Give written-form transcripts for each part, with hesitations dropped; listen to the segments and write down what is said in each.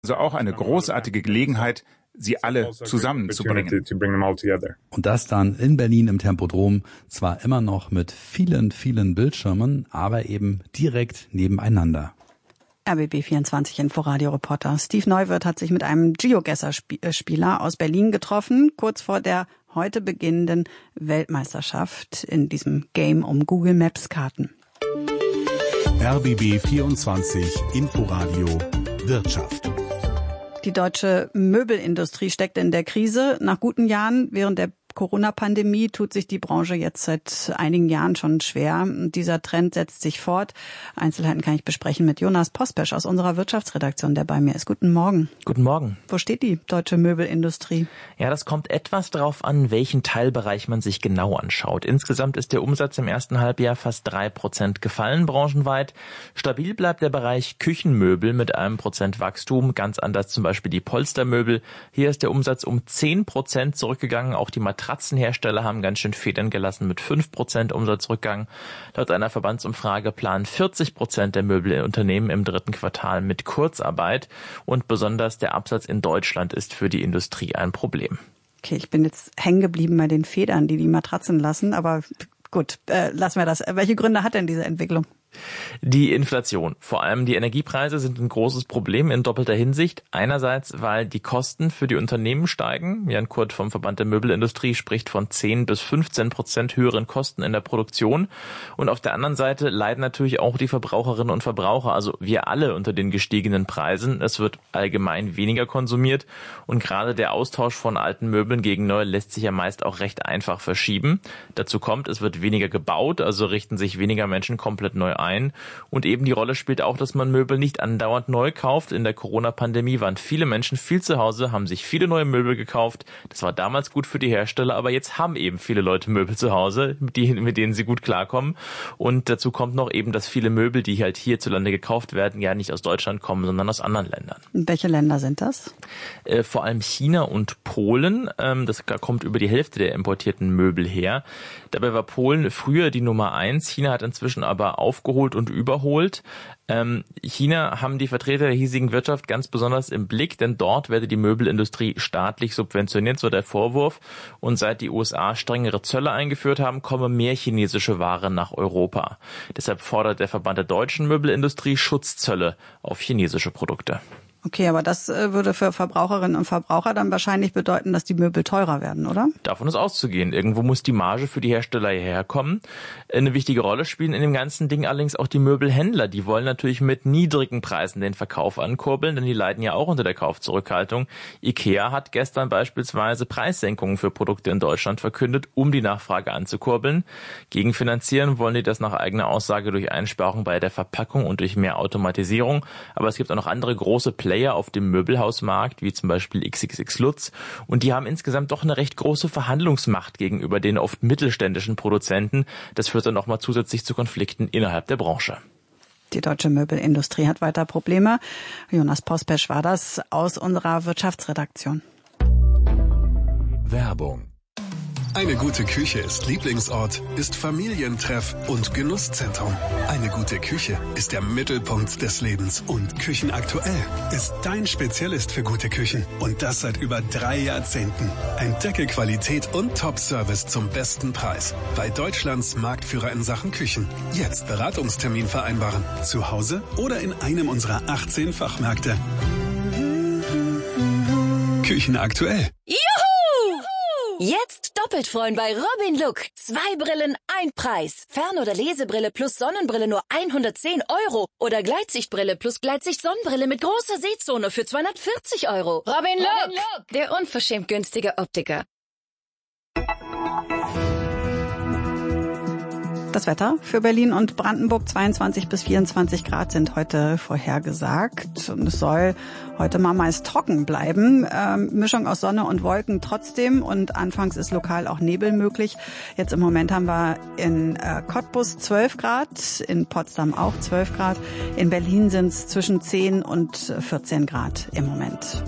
Also auch eine großartige Gelegenheit, sie alle zusammenzubringen. Und das dann in Berlin im Tempodrom, zwar immer noch mit vielen, vielen Bildschirmen, aber eben direkt nebeneinander. RBB24 Inforadio-Reporter Steve Neuwirth hat sich mit einem Geogesser-Spieler aus Berlin getroffen, kurz vor der heute beginnenden Weltmeisterschaft in diesem Game um Google Maps Karten. RBB24 Inforadio Wirtschaft. Die deutsche Möbelindustrie steckt in der Krise. Nach guten Jahren während der Corona-Pandemie tut sich die Branche jetzt seit einigen Jahren schon schwer. Dieser Trend setzt sich fort. Einzelheiten kann ich besprechen mit Jonas Pospesch aus unserer Wirtschaftsredaktion, der bei mir ist. Guten Morgen. Guten Morgen. Wo steht die deutsche Möbelindustrie? Ja, das kommt etwas darauf an, welchen Teilbereich man sich genau anschaut. Insgesamt ist der Umsatz im ersten Halbjahr fast 3% gefallen branchenweit. Stabil bleibt der Bereich Küchenmöbel mit 1% Wachstum. Ganz anders zum Beispiel die Polstermöbel. Hier ist der Umsatz um 10% zurückgegangen. Auch die Matratzenhersteller haben ganz schön Federn gelassen mit 5% Umsatzrückgang. Laut einer Verbandsumfrage planen 40% der Möbelunternehmen im dritten Quartal mit Kurzarbeit. Und besonders der Absatz in Deutschland ist für die Industrie ein Problem. Okay, ich bin jetzt hängen geblieben bei den Federn, die Matratzen lassen. Aber gut, lassen wir das. Welche Gründe hat denn diese Entwicklung? Die Inflation, vor allem die Energiepreise, sind ein großes Problem in doppelter Hinsicht. Einerseits, weil die Kosten für die Unternehmen steigen. Jan Kurt vom Verband der Möbelindustrie spricht von 10-15% höheren Kosten in der Produktion. Und auf der anderen Seite leiden natürlich auch die Verbraucherinnen und Verbraucher, also wir alle, unter den gestiegenen Preisen. Es wird allgemein weniger konsumiert und gerade der Austausch von alten Möbeln gegen neue lässt sich ja meist auch recht einfach verschieben. Dazu kommt, es wird weniger gebaut, also richten sich weniger Menschen komplett neu ein. Und eben die Rolle spielt auch, dass man Möbel nicht andauernd neu kauft. In der Corona-Pandemie waren viele Menschen viel zu Hause, haben sich viele neue Möbel gekauft. Das war damals gut für die Hersteller, aber jetzt haben eben viele Leute Möbel zu Hause, mit denen sie gut klarkommen. Und dazu kommt noch eben, dass viele Möbel, die halt hierzulande gekauft werden, ja nicht aus Deutschland kommen, sondern aus anderen Ländern. Welche Länder sind das? Vor allem China und Polen. Das kommt über die Hälfte der importierten Möbel her. Dabei war Polen früher die Nummer 1. China hat inzwischen aber aufgeholt und überholt. China haben die Vertreter der hiesigen Wirtschaft ganz besonders im Blick, denn dort werde die Möbelindustrie staatlich subventioniert, so der Vorwurf. Und seit die USA strengere Zölle eingeführt haben, komme mehr chinesische Ware nach Europa. Deshalb fordert der Verband der deutschen Möbelindustrie Schutzzölle auf chinesische Produkte. Okay, aber das würde für Verbraucherinnen und Verbraucher dann wahrscheinlich bedeuten, dass die Möbel teurer werden, oder? Davon ist auszugehen. Irgendwo muss die Marge für die Hersteller hierher kommen. Eine wichtige Rolle spielen in dem ganzen Ding allerdings auch die Möbelhändler. Die wollen natürlich mit niedrigen Preisen den Verkauf ankurbeln, denn die leiden ja auch unter der Kaufzurückhaltung. IKEA hat gestern beispielsweise Preissenkungen für Produkte in Deutschland verkündet, um die Nachfrage anzukurbeln. Gegenfinanzieren wollen die das nach eigener Aussage durch Einsparungen bei der Verpackung und durch mehr Automatisierung. Aber es gibt auch noch andere große Player auf dem Möbelhausmarkt, wie zum Beispiel XXX Lutz. Und die haben insgesamt doch eine recht große Verhandlungsmacht gegenüber den oft mittelständischen Produzenten. Das führt dann nochmal zusätzlich zu Konflikten innerhalb der Branche. Die deutsche Möbelindustrie hat weiter Probleme. Jonas Pospesch war das aus unserer Wirtschaftsredaktion. Werbung. Eine gute Küche ist Lieblingsort, ist Familientreff und Genusszentrum. Eine gute Küche ist der Mittelpunkt des Lebens. Und Küchenaktuell ist dein Spezialist für gute Küchen. Und das seit über 3 Jahrzehnten. Entdecke Qualität und Top-Service zum besten Preis. Bei Deutschlands Marktführer in Sachen Küchen. Jetzt Beratungstermin vereinbaren. Zu Hause oder in einem unserer 18 Fachmärkte. Küchenaktuell. Jetzt doppelt freuen bei Robin Look. 2 Brillen, 1 Preis. Fern- oder Lesebrille plus Sonnenbrille nur 110 €. Oder Gleitsichtbrille plus Gleitsicht-Sonnenbrille mit großer Sehzone für 240 €. Robin Look, der unverschämt günstige Optiker. Das Wetter für Berlin und Brandenburg, 22 bis 24 Grad sind heute vorhergesagt. Und es soll heute mal meist trocken bleiben. Mischung aus Sonne und Wolken trotzdem. Und anfangs ist lokal auch Nebel möglich. Jetzt im Moment haben wir in Cottbus 12 Grad, in Potsdam auch 12 Grad. In Berlin sind es zwischen 10 und 14 Grad im Moment.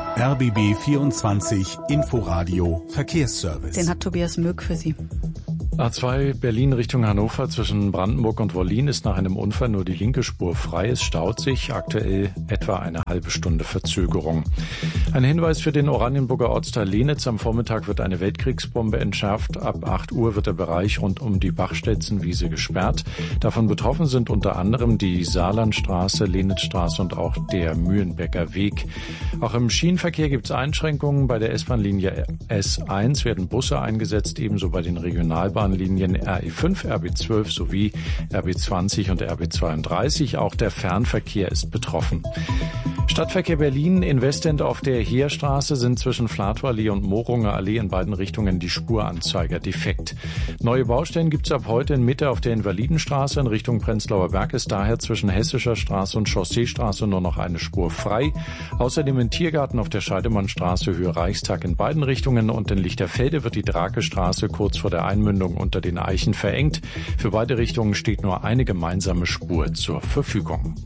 RBB 24 Inforadio Verkehrsservice. Den hat Tobias Möck für Sie. A2 Berlin Richtung Hannover zwischen Brandenburg und Wollin ist nach einem Unfall nur die linke Spur frei. Es staut sich, aktuell etwa eine halbe Stunde Verzögerung. Ein Hinweis für den Oranienburger Ortsteil Lenitz. Am Vormittag wird eine Weltkriegsbombe entschärft. Ab 8 Uhr wird der Bereich rund um die Bachstelzenwiese gesperrt. Davon betroffen sind unter anderem die Saarlandstraße, Lenitzstraße und auch der Mühlenbecker Weg. Auch im Schienenverkehr gibt es Einschränkungen. Bei der S-Bahn-Linie S1 werden Busse eingesetzt, ebenso bei den Regionalbahnen. Linien RE5, RB12 sowie RB20 und RB32. Auch der Fernverkehr ist betroffen. Stadtverkehr Berlin in Westend auf der Heerstraße sind zwischen Flatow-Allee und Mohrunger Allee in beiden Richtungen die Spuranzeiger defekt. Neue Baustellen gibt es ab heute in Mitte auf der Invalidenstraße in Richtung Prenzlauer Berg ist daher zwischen Hessischer Straße und Chausseestraße nur noch eine Spur frei. Außerdem in Tiergarten auf der Scheidemannstraße Höhe Reichstag in beiden Richtungen und in Lichterfelde wird die Drakestraße kurz vor der Einmündung unter den Eichen verengt. Für beide Richtungen steht nur eine gemeinsame Spur zur Verfügung.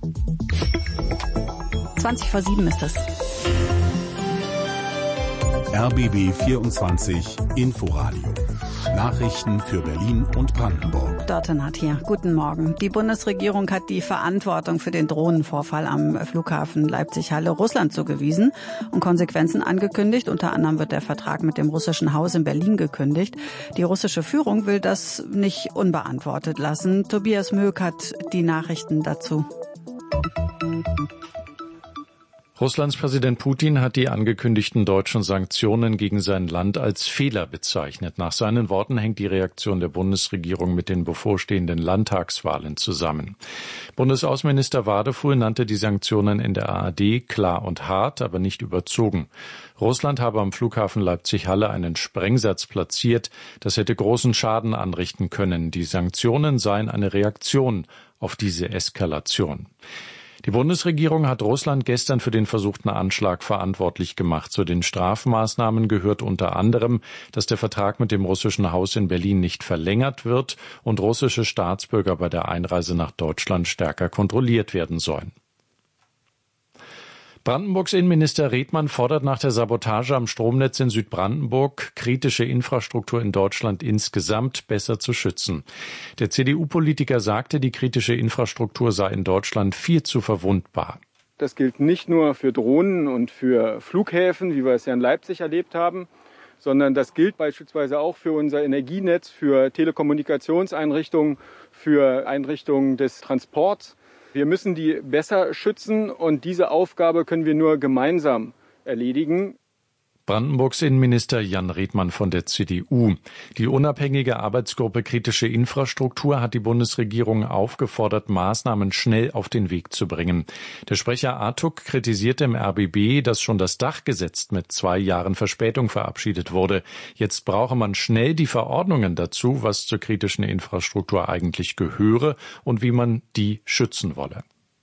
20 vor 7 ist das. RBB 24 Inforadio. Nachrichten für Berlin und Brandenburg. Dorten hat hier. Guten Morgen. Die Bundesregierung hat die Verantwortung für den Drohnenvorfall am Flughafen Leipzig-Halle Russland zugewiesen und Konsequenzen angekündigt. Unter anderem wird der Vertrag mit dem russischen Haus in Berlin gekündigt. Die russische Führung will das nicht unbeantwortet lassen. Tobias Möck hat die Nachrichten dazu. Russlands Präsident Putin hat die angekündigten deutschen Sanktionen gegen sein Land als Fehler bezeichnet. Nach seinen Worten hängt die Reaktion der Bundesregierung mit den bevorstehenden Landtagswahlen zusammen. Bundesaußenminister Wadefuhl nannte die Sanktionen in der ARD klar und hart, aber nicht überzogen. Russland habe am Flughafen Leipzig-Halle einen Sprengsatz platziert. Das hätte großen Schaden anrichten können. Die Sanktionen seien eine Reaktion auf diese Eskalation. Die Bundesregierung hat Russland gestern für den versuchten Anschlag verantwortlich gemacht. Zu den Strafmaßnahmen gehört unter anderem, dass der Vertrag mit dem russischen Haus in Berlin nicht verlängert wird und russische Staatsbürger bei der Einreise nach Deutschland stärker kontrolliert werden sollen. Brandenburgs Innenminister Redmann fordert nach der Sabotage am Stromnetz in Südbrandenburg, kritische Infrastruktur in Deutschland insgesamt besser zu schützen. Der CDU-Politiker sagte, die kritische Infrastruktur sei in Deutschland viel zu verwundbar. Das gilt nicht nur für Drohnen und für Flughäfen, wie wir es ja in Leipzig erlebt haben, sondern das gilt beispielsweise auch für unser Energienetz, für Telekommunikationseinrichtungen, für Einrichtungen des Transports. Wir müssen die besser schützen und diese Aufgabe können wir nur gemeinsam erledigen. Brandenburgs Innenminister Jan Redmann von der CDU. Die unabhängige Arbeitsgruppe Kritische Infrastruktur hat die Bundesregierung aufgefordert, Maßnahmen schnell auf den Weg zu bringen. Der Sprecher Artuk kritisierte im RBB, dass schon das Dachgesetz mit 2 Jahren Verspätung verabschiedet wurde. Jetzt brauche man schnell die Verordnungen dazu, was zur kritischen Infrastruktur eigentlich gehöre und wie man die schützen wolle.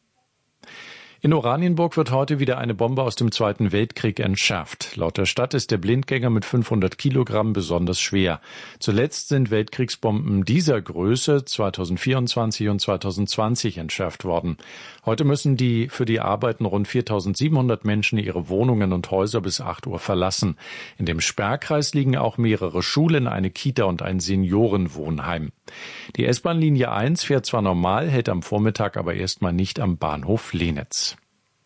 In Oranienburg wird heute wieder eine Bombe aus dem Zweiten Weltkrieg entschärft. Laut der Stadt ist der Blindgänger mit 500 Kilogramm besonders schwer. Zuletzt sind Weltkriegsbomben dieser Größe 2024 und 2020 entschärft worden. Heute müssen für die Arbeiten rund 4.700 Menschen ihre Wohnungen und Häuser bis 8 Uhr verlassen. In dem Sperrkreis liegen auch mehrere Schulen, eine Kita und ein Seniorenwohnheim. Die S-Bahn-Linie 1 fährt zwar normal, hält am Vormittag aber erstmal nicht am Bahnhof Lenitz.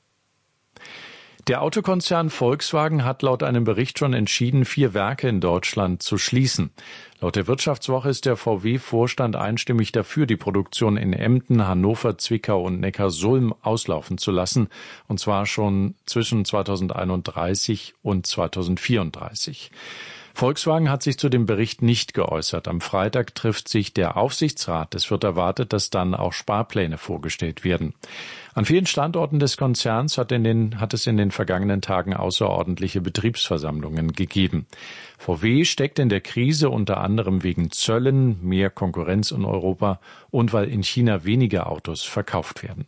Der Autokonzern Volkswagen hat laut einem Bericht schon entschieden, 4 Werke in Deutschland zu schließen. Laut der Wirtschaftswoche ist der VW-Vorstand einstimmig dafür, die Produktion in Emden, Hannover, Zwickau und Neckarsulm auslaufen zu lassen, und zwar schon zwischen 2031 und 2034. Volkswagen hat sich zu dem Bericht nicht geäußert. Am Freitag trifft sich der Aufsichtsrat. Es wird erwartet, dass dann auch Sparpläne vorgestellt werden. An vielen Standorten des Konzerns hat es in den vergangenen Tagen außerordentliche Betriebsversammlungen gegeben. VW steckt in der Krise unter anderem wegen Zöllen, mehr Konkurrenz in Europa und weil in China weniger Autos verkauft werden.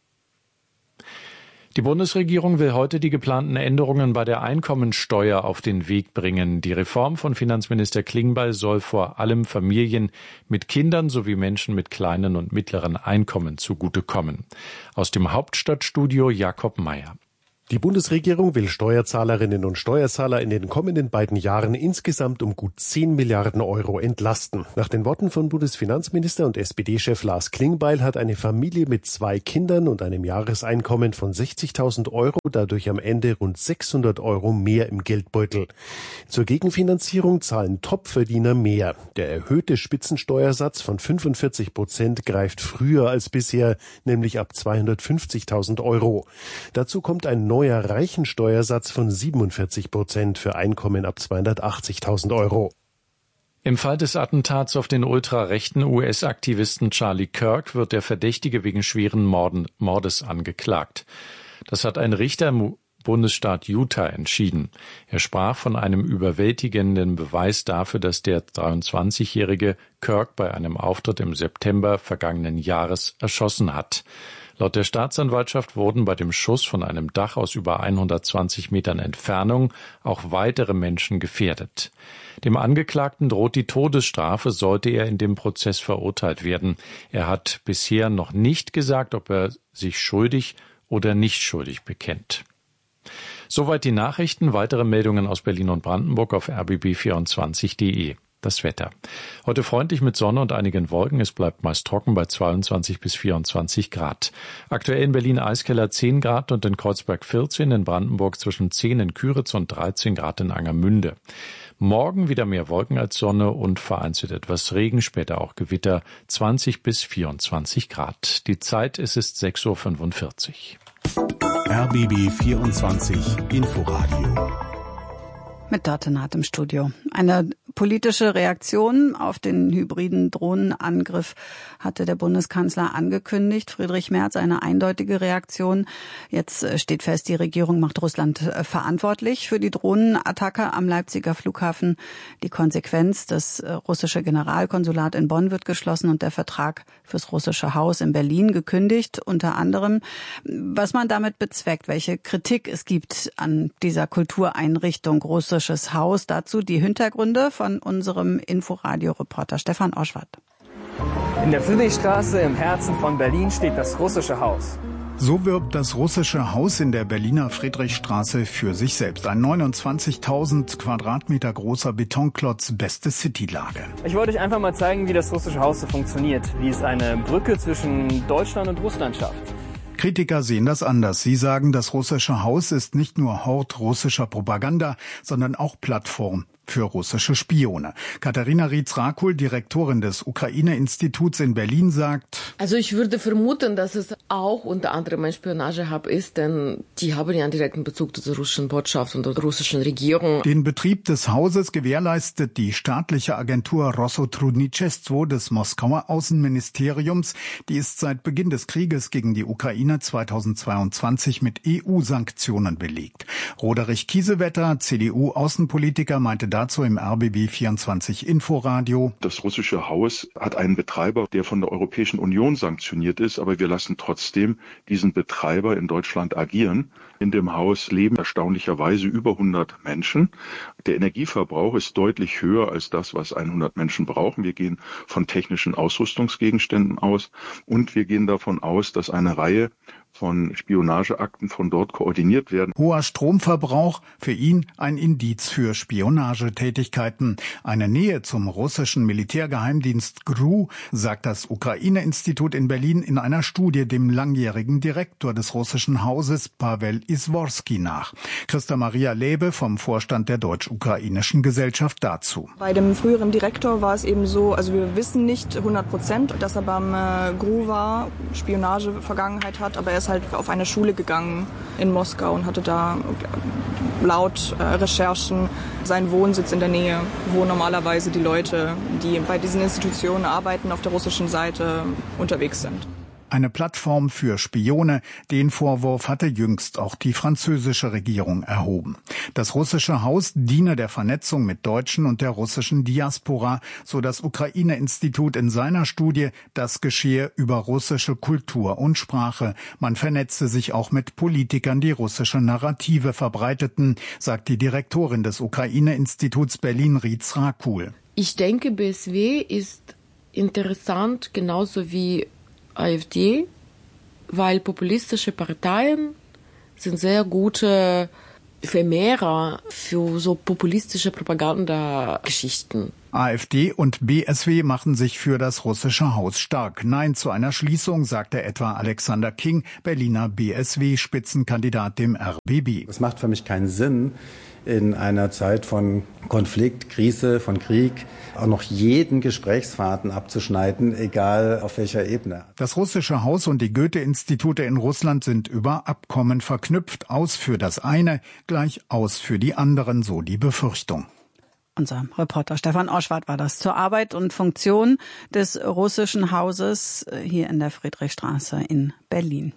Die Bundesregierung will heute die geplanten Änderungen bei der Einkommensteuer auf den Weg bringen. Die Reform von Finanzminister Klingbeil soll vor allem Familien mit Kindern sowie Menschen mit kleinen und mittleren Einkommen zugutekommen. Aus dem Hauptstadtstudio Jakob Meyer. Die Bundesregierung will Steuerzahlerinnen und Steuerzahler in den kommenden beiden Jahren insgesamt um gut 10 Milliarden Euro entlasten. Nach den Worten von Bundesfinanzminister und SPD-Chef Lars Klingbeil hat eine Familie mit 2 Kindern und einem Jahreseinkommen von 60.000 Euro dadurch am Ende rund 600 Euro mehr im Geldbeutel. Zur Gegenfinanzierung zahlen Topverdiener mehr. Der erhöhte Spitzensteuersatz von 45% greift früher als bisher, nämlich ab 250.000 Euro. Dazu kommt ein neuer Reichensteuersatz von 47% für Einkommen ab 280.000 Euro. Im Fall des Attentats auf den ultrarechten US-Aktivisten Charlie Kirk wird der Verdächtige wegen schweren Mordes angeklagt. Das hat ein Richter im Bundesstaat Utah entschieden. Er sprach von einem überwältigenden Beweis dafür, dass der 23-jährige Kirk bei einem Auftritt im September vergangenen Jahres erschossen hat. Laut der Staatsanwaltschaft wurden bei dem Schuss von einem Dach aus über 120 Metern Entfernung auch weitere Menschen gefährdet. Dem Angeklagten droht die Todesstrafe, sollte er in dem Prozess verurteilt werden. Er hat bisher noch nicht gesagt, ob er sich schuldig oder nicht schuldig bekennt. Soweit die Nachrichten. Weitere Meldungen aus Berlin und Brandenburg auf rbb24.de. Das Wetter. Heute freundlich mit Sonne und einigen Wolken. Es bleibt meist trocken bei 22 bis 24 Grad. Aktuell in Berlin Eiskeller 10 Grad und in Kreuzberg 14, in Brandenburg zwischen 10 in Küritz und 13 Grad in Angermünde. Morgen wieder mehr Wolken als Sonne und vereinzelt etwas Regen, später auch Gewitter, 20 bis 24 Grad. Die Zeit, es ist 6:45 Uhr. RBB 24 Inforadio. Mit Dörte Naht im Studio. Eine politische Reaktion auf den hybriden Drohnenangriff hatte der Bundeskanzler angekündigt. Friedrich Merz, eine eindeutige Reaktion. Jetzt steht fest, die Regierung macht Russland verantwortlich für die Drohnenattacke am Leipziger Flughafen. Die Konsequenz, das russische Generalkonsulat in Bonn wird geschlossen und der Vertrag fürs russische Haus in Berlin gekündigt. Unter anderem, was man damit bezweckt, welche Kritik es gibt an dieser Kultureinrichtung russisches Haus. Dazu die Hintergründe von unserem Inforadio-Reporter Stefan Oschwart. In der Friedrichstraße im Herzen von Berlin steht das russische Haus. So wirbt das russische Haus in der Berliner Friedrichstraße für sich selbst. Ein 29.000 Quadratmeter großer Betonklotz, beste Citylage. Ich wollte euch einfach mal zeigen, wie das russische Haus so funktioniert, wie es eine Brücke zwischen Deutschland und Russland schafft. Kritiker sehen das anders. Sie sagen, das russische Haus ist nicht nur Hort russischer Propaganda, sondern auch Plattform für russische Spione. Katharina Rietz-Rakul, Direktorin des Ukraine-Instituts in Berlin, sagt: Also ich würde vermuten, dass es auch unter anderem ein Spionagehub ist, denn die haben ja einen direkten Bezug zur russischen Botschaft und der russischen Regierung. Den Betrieb des Hauses gewährleistet die staatliche Agentur Rossotrudniczestwo des Moskauer Außenministeriums. Die ist seit Beginn des Krieges gegen die Ukraine 2022 mit EU-Sanktionen belegt. Roderich Kiesewetter, CDU-Außenpolitiker, meinte dazu im RBB 24 Inforadio: Das russische Haus hat einen Betreiber, der von der Europäischen Union sanktioniert ist, aber wir lassen trotzdem diesen Betreiber in Deutschland agieren. In dem Haus leben erstaunlicherweise über 100 Menschen. Der Energieverbrauch ist deutlich höher als das, was 100 Menschen brauchen. Wir gehen von technischen Ausrüstungsgegenständen aus und wir gehen davon aus, dass eine Reihe von Spionageakten von dort koordiniert werden. Hoher Stromverbrauch, für ihn ein Indiz für Spionagetätigkeiten. Eine Nähe zum russischen Militärgeheimdienst GRU, sagt das Ukraine-Institut in Berlin in einer Studie dem langjährigen Direktor des russischen Hauses Pavel Isworski nach. Christa Maria Lebe vom Vorstand der Deutsch-Ukrainischen Gesellschaft dazu. Bei dem früheren Direktor war es eben so, also wir wissen nicht 100%, dass er beim GRU war, Spionage-Vergangenheit hat, aber er ist halt auf eine Schule gegangen in Moskau und hatte da laut Recherchen seinen Wohnsitz in der Nähe, wo normalerweise die Leute, die bei diesen Institutionen arbeiten, auf der russischen Seite unterwegs sind. Eine Plattform für Spione, den Vorwurf hatte jüngst auch die französische Regierung erhoben. Das russische Haus diene der Vernetzung mit Deutschen und der russischen Diaspora, so das Ukraine-Institut in seiner Studie, das geschehe über russische Kultur und Sprache. Man vernetze sich auch mit Politikern, die russische Narrative verbreiteten, sagt die Direktorin des Ukraine-Instituts Berlin, Rietz-Rakul. Ich denke, BSW ist interessant, genauso wie AfD, weil populistische Parteien sind sehr gute Vermehrer für so populistische Propagandageschichten. AfD und BSW machen sich für das russische Haus stark. Nein zu einer Schließung, sagte etwa Alexander King, Berliner BSW-Spitzenkandidat dem RBB. Es macht für mich keinen Sinn, in einer Zeit von Konflikt, Krise, von Krieg auch noch jeden Gesprächsfaden abzuschneiden, egal auf welcher Ebene. Das russische Haus und die Goethe-Institute in Russland sind über Abkommen verknüpft. Aus für das eine, gleich aus für die anderen, so die Befürchtung. Unser Reporter Stefan Oschwart war das zur Arbeit und Funktion des russischen Hauses hier in der Friedrichstraße in Berlin.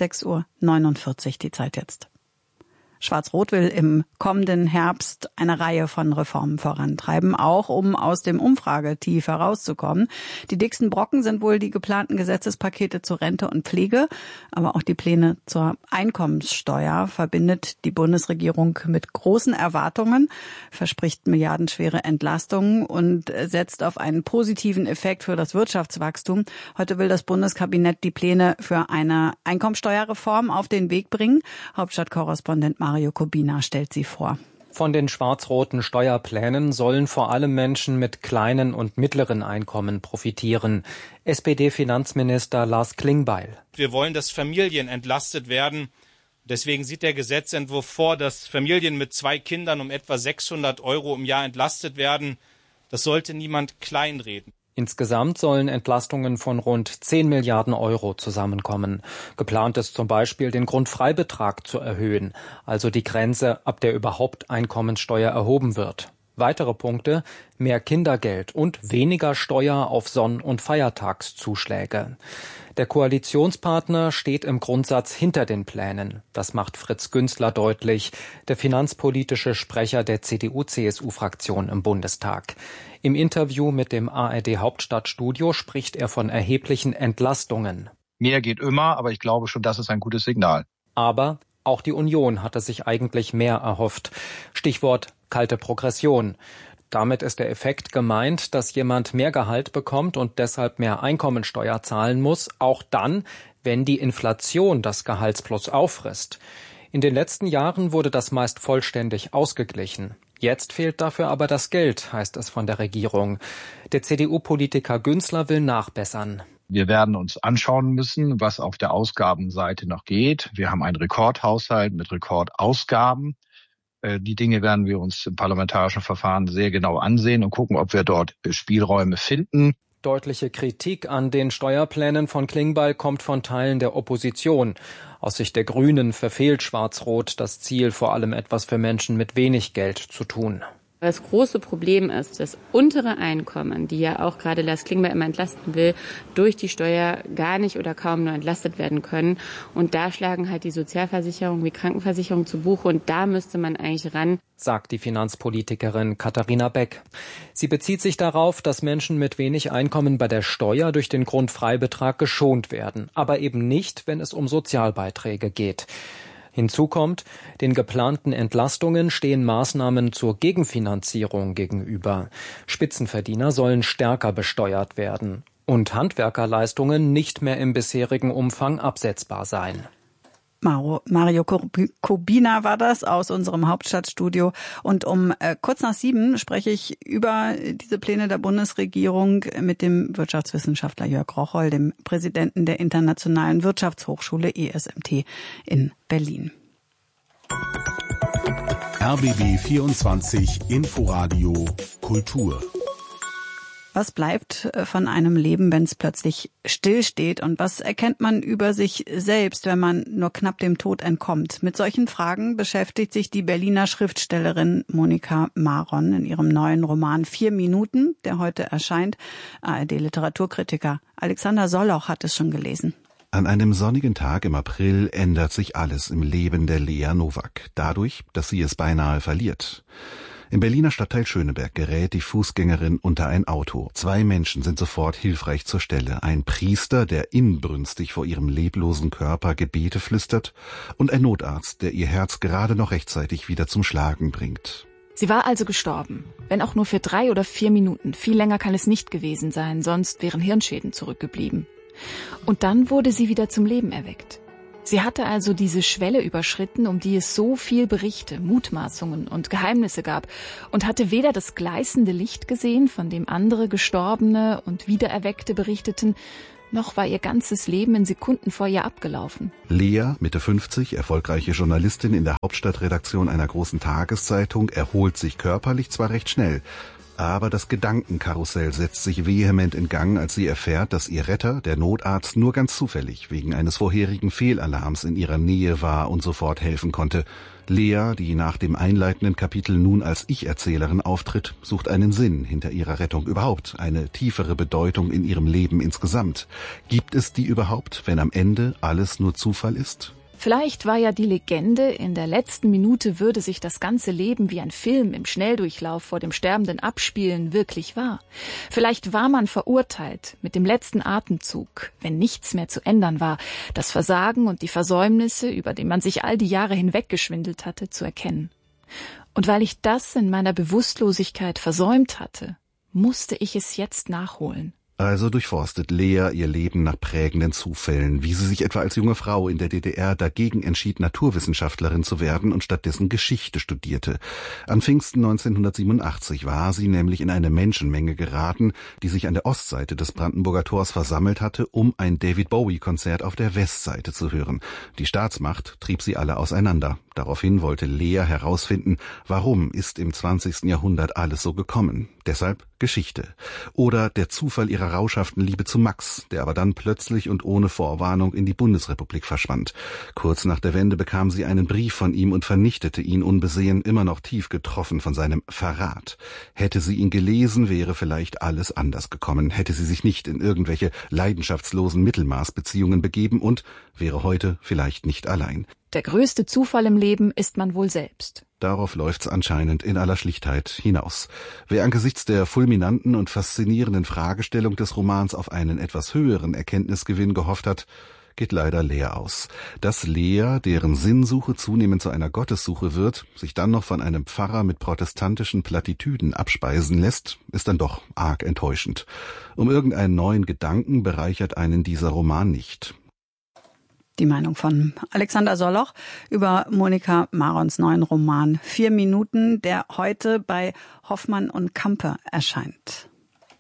6:49 Uhr die Zeit jetzt. Schwarz-Rot will im kommenden Herbst eine Reihe von Reformen vorantreiben, auch um aus dem Umfragetief herauszukommen. Die dicksten Brocken sind wohl die geplanten Gesetzespakete zur Rente und Pflege, aber auch die Pläne zur Einkommenssteuer verbindet die Bundesregierung mit großen Erwartungen, verspricht milliardenschwere Entlastungen und setzt auf einen positiven Effekt für das Wirtschaftswachstum. Heute will das Bundeskabinett die Pläne für eine Einkommenssteuerreform auf den Weg bringen. Hauptstadtkorrespondent Mario Kubina stellt sie vor. Von den schwarz-roten Steuerplänen sollen vor allem Menschen mit kleinen und mittleren Einkommen profitieren. SPD-Finanzminister Lars Klingbeil. Wir wollen, dass Familien entlastet werden. Deswegen sieht der Gesetzentwurf vor, dass Familien mit 2 Kindern um etwa 600 € im Jahr entlastet werden. Das sollte niemand kleinreden. Insgesamt sollen Entlastungen von rund 10 Milliarden € zusammenkommen. Geplant ist zum Beispiel, den Grundfreibetrag zu erhöhen, also die Grenze, ab der überhaupt Einkommenssteuer erhoben wird. Weitere Punkte: mehr Kindergeld und weniger Steuer auf Sonn- und Feiertagszuschläge. Der Koalitionspartner steht im Grundsatz hinter den Plänen. Das macht Fritz Günzler deutlich, der finanzpolitische Sprecher der CDU-CSU-Fraktion im Bundestag. Im Interview mit dem ARD-Hauptstadtstudio spricht er von erheblichen Entlastungen. Mehr geht immer, aber ich glaube schon, das ist ein gutes Signal. Aber auch die Union hatte sich eigentlich mehr erhofft. Stichwort kalte Progression. Damit ist der Effekt gemeint, dass jemand mehr Gehalt bekommt und deshalb mehr Einkommensteuer zahlen muss, auch dann, wenn die Inflation das Gehaltsplus auffrisst. In den letzten Jahren wurde das meist vollständig ausgeglichen. Jetzt fehlt dafür aber das Geld, heißt es von der Regierung. Der CDU-Politiker Günzler will nachbessern. Wir werden uns anschauen müssen, was auf der Ausgabenseite noch geht. Wir haben einen Rekordhaushalt mit Rekordausgaben. Die Dinge werden wir uns im parlamentarischen Verfahren sehr genau ansehen und gucken, ob wir dort Spielräume finden. Deutliche Kritik an den Steuerplänen von Klingbeil kommt von Teilen der Opposition. Aus Sicht der Grünen verfehlt Schwarz-Rot das Ziel, vor allem etwas für Menschen mit wenig Geld zu tun. Das große Problem ist, dass untere Einkommen, die ja auch gerade Lars Klingbeil immer entlasten will, durch die Steuer gar nicht oder kaum nur entlastet werden können. Und da schlagen halt die Sozialversicherungen wie Krankenversicherung zu Buche und da müsste man eigentlich ran, sagt die Finanzpolitikerin Katharina Beck. Sie bezieht sich darauf, dass Menschen mit wenig Einkommen bei der Steuer durch den Grundfreibetrag geschont werden, aber eben nicht, wenn es um Sozialbeiträge geht. Hinzu kommt, den geplanten Entlastungen stehen Maßnahmen zur Gegenfinanzierung gegenüber. Spitzenverdiener sollen stärker besteuert werden und Handwerkerleistungen nicht mehr im bisherigen Umfang absetzbar sein. Mario Kubina war das aus unserem Hauptstadtstudio. Und um kurz nach 7 spreche ich über diese Pläne der Bundesregierung mit dem Wirtschaftswissenschaftler Jörg Rocholl, dem Präsidenten der Internationalen Wirtschaftshochschule ESMT in Berlin. RBB 24 Inforadio Kultur. Was bleibt von einem Leben, wenn es plötzlich stillsteht? Und was erkennt man über sich selbst, wenn man nur knapp dem Tod entkommt? Mit solchen Fragen beschäftigt sich die Berliner Schriftstellerin Monika Maron in ihrem neuen Roman 4 Minuten, der heute erscheint. ARD-Literaturkritiker Alexander Solloch hat es schon gelesen. An einem sonnigen Tag im April ändert sich alles im Leben der Lea Nowak, dadurch, dass sie es beinahe verliert. Im Berliner Stadtteil Schöneberg gerät die Fußgängerin unter ein Auto. 2 Menschen sind sofort hilfreich zur Stelle. Ein Priester, der inbrünstig vor ihrem leblosen Körper Gebete flüstert, und ein Notarzt, der ihr Herz gerade noch rechtzeitig wieder zum Schlagen bringt. Sie war also gestorben, wenn auch nur für 3 oder 4 Minuten. Viel länger kann es nicht gewesen sein, sonst wären Hirnschäden zurückgeblieben. Und dann wurde sie wieder zum Leben erweckt. Sie hatte also diese Schwelle überschritten, um die es so viel Berichte, Mutmaßungen und Geheimnisse gab, und hatte weder das gleißende Licht gesehen, von dem andere Gestorbene und Wiedererweckte berichteten, noch war ihr ganzes Leben in Sekunden vor ihr abgelaufen. Lea, Mitte 50, erfolgreiche Journalistin in der Hauptstadtredaktion einer großen Tageszeitung, erholt sich körperlich zwar recht schnell, aber das Gedankenkarussell setzt sich vehement in Gang, als sie erfährt, dass ihr Retter, der Notarzt, nur ganz zufällig wegen eines vorherigen Fehlalarms in ihrer Nähe war und sofort helfen konnte. Lea, die nach dem einleitenden Kapitel nun als Ich-Erzählerin auftritt, sucht einen Sinn hinter ihrer Rettung, überhaupt eine tiefere Bedeutung in ihrem Leben insgesamt. Gibt es die überhaupt, wenn am Ende alles nur Zufall ist? Vielleicht war ja die Legende, in der letzten Minute würde sich das ganze Leben wie ein Film im Schnelldurchlauf vor dem Sterbenden abspielen, wirklich wahr. Vielleicht war man verurteilt, mit dem letzten Atemzug, wenn nichts mehr zu ändern war, das Versagen und die Versäumnisse, über die man sich all die Jahre hinweggeschwindelt hatte, zu erkennen. Und weil ich das in meiner Bewusstlosigkeit versäumt hatte, musste ich es jetzt nachholen. Also durchforstet Lea ihr Leben nach prägenden Zufällen, wie sie sich etwa als junge Frau in der DDR dagegen entschied, Naturwissenschaftlerin zu werden und stattdessen Geschichte studierte. An Pfingsten 1987 war sie nämlich in eine Menschenmenge geraten, die sich an der Ostseite des Brandenburger Tors versammelt hatte, um ein David-Bowie-Konzert auf der Westseite zu hören. Die Staatsmacht trieb sie alle auseinander. Daraufhin wollte Lea herausfinden, warum ist im 20. Jahrhundert alles so gekommen. Deshalb Geschichte. Oder der Zufall ihrer rauschhaften Liebe zu Max, der aber dann plötzlich und ohne Vorwarnung in die Bundesrepublik verschwand. Kurz nach der Wende bekam sie einen Brief von ihm und vernichtete ihn unbesehen, immer noch tief getroffen von seinem Verrat. Hätte sie ihn gelesen, wäre vielleicht alles anders gekommen, hätte sie sich nicht in irgendwelche leidenschaftslosen Mittelmaßbeziehungen begeben und wäre heute vielleicht nicht allein. Der größte Zufall im Leben ist man wohl selbst. Darauf läuft's anscheinend in aller Schlichtheit hinaus. Wer angesichts der fulminanten und faszinierenden Fragestellung des Romans auf einen etwas höheren Erkenntnisgewinn gehofft hat, geht leider leer aus. Dass Lea, deren Sinnsuche zunehmend zu einer Gottessuche wird, sich dann noch von einem Pfarrer mit protestantischen Plattitüden abspeisen lässt, ist dann doch arg enttäuschend. Um irgendeinen neuen Gedanken bereichert einen dieser Roman nicht. Die Meinung von Alexander Soloch über Monika Marons neuen Roman 4 Minuten, der heute bei Hoffmann und Campe erscheint.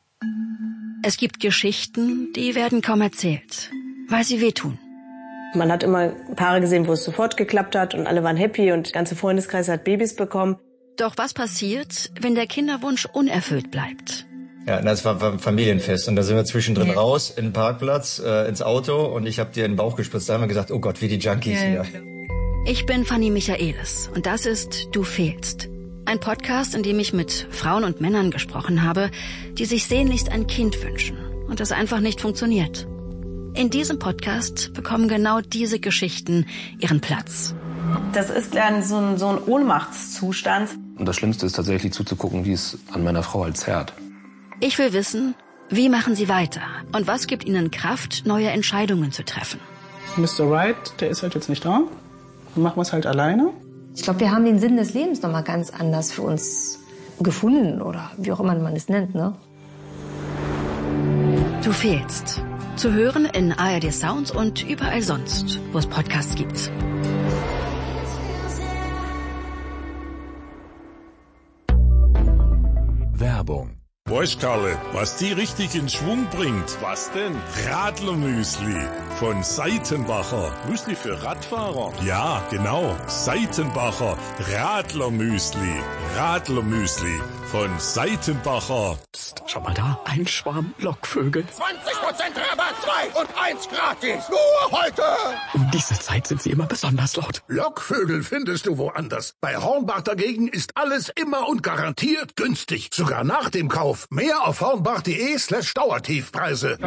Es gibt Geschichten, die werden kaum erzählt, weil sie wehtun. Man hat immer Paare gesehen, wo es sofort geklappt hat und alle waren happy und der ganze Freundeskreis hat Babys bekommen. Doch was passiert, wenn der Kinderwunsch unerfüllt bleibt? Ja, das war ein Familienfest und da sind wir zwischendrin raus in den Parkplatz, ins Auto und ich habe dir in den Bauch gespritzt. Da haben wir gesagt, oh Gott, wie die Junkies hier. Ich bin Fanny Michaelis und das ist Du fehlst. Ein Podcast, in dem ich mit Frauen und Männern gesprochen habe, die sich sehnlichst ein Kind wünschen und das einfach nicht funktioniert. In diesem Podcast bekommen genau diese Geschichten ihren Platz. Das ist dann so ein Ohnmachtszustand. Und das Schlimmste ist tatsächlich zuzugucken, wie es an meiner Frau halt zerrt. Ich will wissen, wie machen Sie weiter und was gibt Ihnen Kraft, neue Entscheidungen zu treffen? Mr. Right, der ist halt jetzt nicht da. Dann machen wir es halt alleine. Ich glaube, wir haben den Sinn des Lebens noch mal ganz anders für uns gefunden oder wie auch immer man es nennt, ne? Du fehlst. Zu hören in ARD Sounds und überall sonst, wo es Podcasts gibt. Werbung. Weißt Karle, was die richtig in Schwung bringt? Was denn? Radlermüsli von Seitenbacher. Müsli für Radfahrer? Ja, genau. Seitenbacher Radlermüsli. Radlermüsli von Seitenbacher. Psst, schau mal da. Ein Schwarm Lockvögel. 20% Rabatt, 2 und 1 gratis. Nur heute. Um diese Zeit sind sie immer besonders laut. Lockvögel findest du woanders. Bei Hornbach dagegen ist alles immer und garantiert günstig. Sogar nach dem Kauf. Mehr auf hornbach.de/Dauertiefpreise.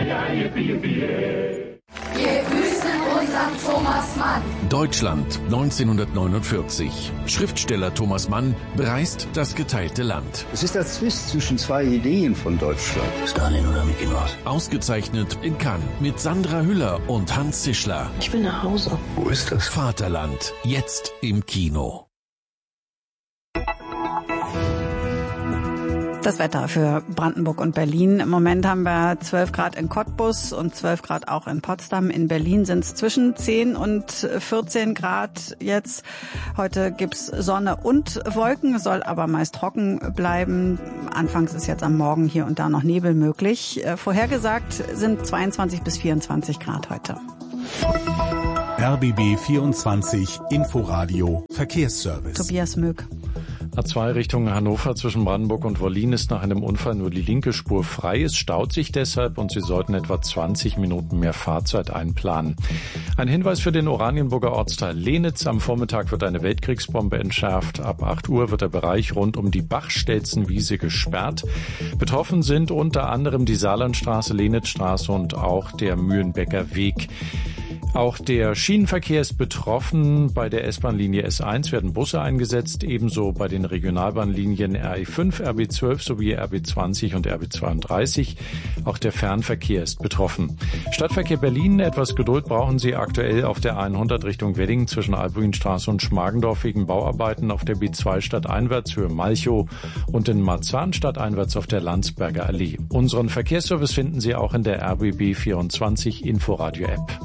Wir grüßen unseren Thomas Mann. Deutschland 1949. Schriftsteller Thomas Mann bereist das geteilte Land. Es ist der Zwist zwischen zwei Ideen von Deutschland. Stalin oder Mickey Mouse? Ausgezeichnet in Cannes mit Sandra Hüller und Hans Zischler. Ich will nach Hause. Wo ist das? Vaterland, jetzt im Kino. Das Wetter für Brandenburg und Berlin. Im Moment haben wir 12 Grad in Cottbus und 12 Grad auch in Potsdam. In Berlin sind es zwischen 10 und 14 Grad jetzt. Heute gibt's Sonne und Wolken, soll aber meist trocken bleiben. Anfangs ist jetzt am Morgen hier und da noch Nebel möglich. Vorhergesagt sind 22 bis 24 Grad heute. RBB 24 Inforadio Verkehrsservice. Tobias Möck. A2 Richtung Hannover zwischen Brandenburg und Wollin ist nach einem Unfall nur die linke Spur frei. Es staut sich deshalb und Sie sollten etwa 20 Minuten mehr Fahrzeit einplanen. Ein Hinweis für den Oranienburger Ortsteil Lenitz. Am Vormittag wird eine Weltkriegsbombe entschärft. Ab 8 Uhr wird der Bereich rund um die Bachstelzenwiese gesperrt. Betroffen sind unter anderem die Saarlandstraße, Lenitzstraße und auch der Mühlenbecker Weg. Auch der Schienenverkehr ist betroffen. Bei der S-Bahn-Linie S1 werden Busse eingesetzt, ebenso bei den Regionalbahnlinien RE5, RB12 sowie RB20 und RB32. Auch der Fernverkehr ist betroffen. Stadtverkehr Berlin, etwas Geduld brauchen Sie aktuell auf der 100 Richtung Wedding zwischen Albuinstraße und Schmargendorf wegen Bauarbeiten, auf der B2 stadteinwärts Höhe Malchow und in Marzahn stadteinwärts auf der Landsberger Allee. Unseren Verkehrsservice finden Sie auch in der RBB 24 Inforadio App.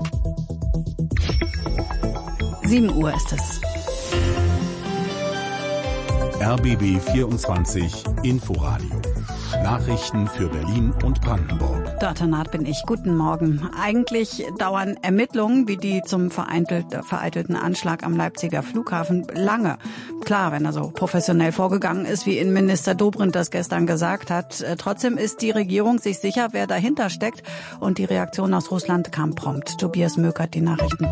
7 Uhr ist es. RBB 24 Inforadio. Nachrichten für Berlin und Brandenburg. Dörte Naht bin ich. Guten Morgen. Eigentlich dauern Ermittlungen wie die zum vereitelten Anschlag am Leipziger Flughafen lange. Klar, wenn er so professionell vorgegangen ist, wie Innenminister Dobrindt das gestern gesagt hat. Trotzdem ist die Regierung sich sicher, wer dahinter steckt. Und die Reaktion aus Russland kam prompt. Tobias Möck hat die Nachrichten.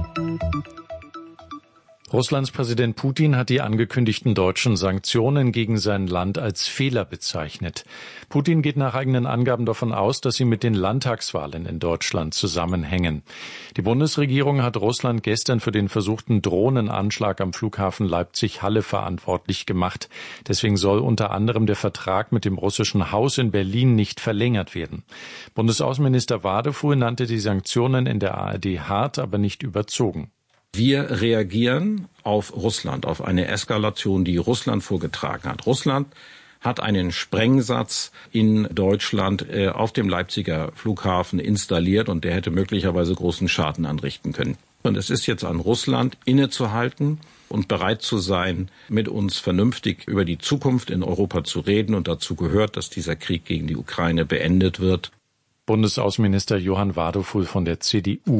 Russlands Präsident Putin hat die angekündigten deutschen Sanktionen gegen sein Land als Fehler bezeichnet. Putin geht nach eigenen Angaben davon aus, dass sie mit den Landtagswahlen in Deutschland zusammenhängen. Die Bundesregierung hat Russland gestern für den versuchten Drohnenanschlag am Flughafen Leipzig-Halle verantwortlich gemacht. Deswegen soll unter anderem der Vertrag mit dem russischen Haus in Berlin nicht verlängert werden. Bundesaußenminister Wadefuhl nannte die Sanktionen in der ARD hart, aber nicht überzogen. Wir reagieren auf Russland, auf eine Eskalation, die Russland vorgetragen hat. Russland hat einen Sprengsatz in Deutschland auf dem Leipziger Flughafen installiert und der hätte möglicherweise großen Schaden anrichten können. Und es ist jetzt an Russland, innezuhalten und bereit zu sein, mit uns vernünftig über die Zukunft in Europa zu reden. Und dazu gehört, dass dieser Krieg gegen die Ukraine beendet wird. Bundesaußenminister Johann Wadefuhl von der CDU.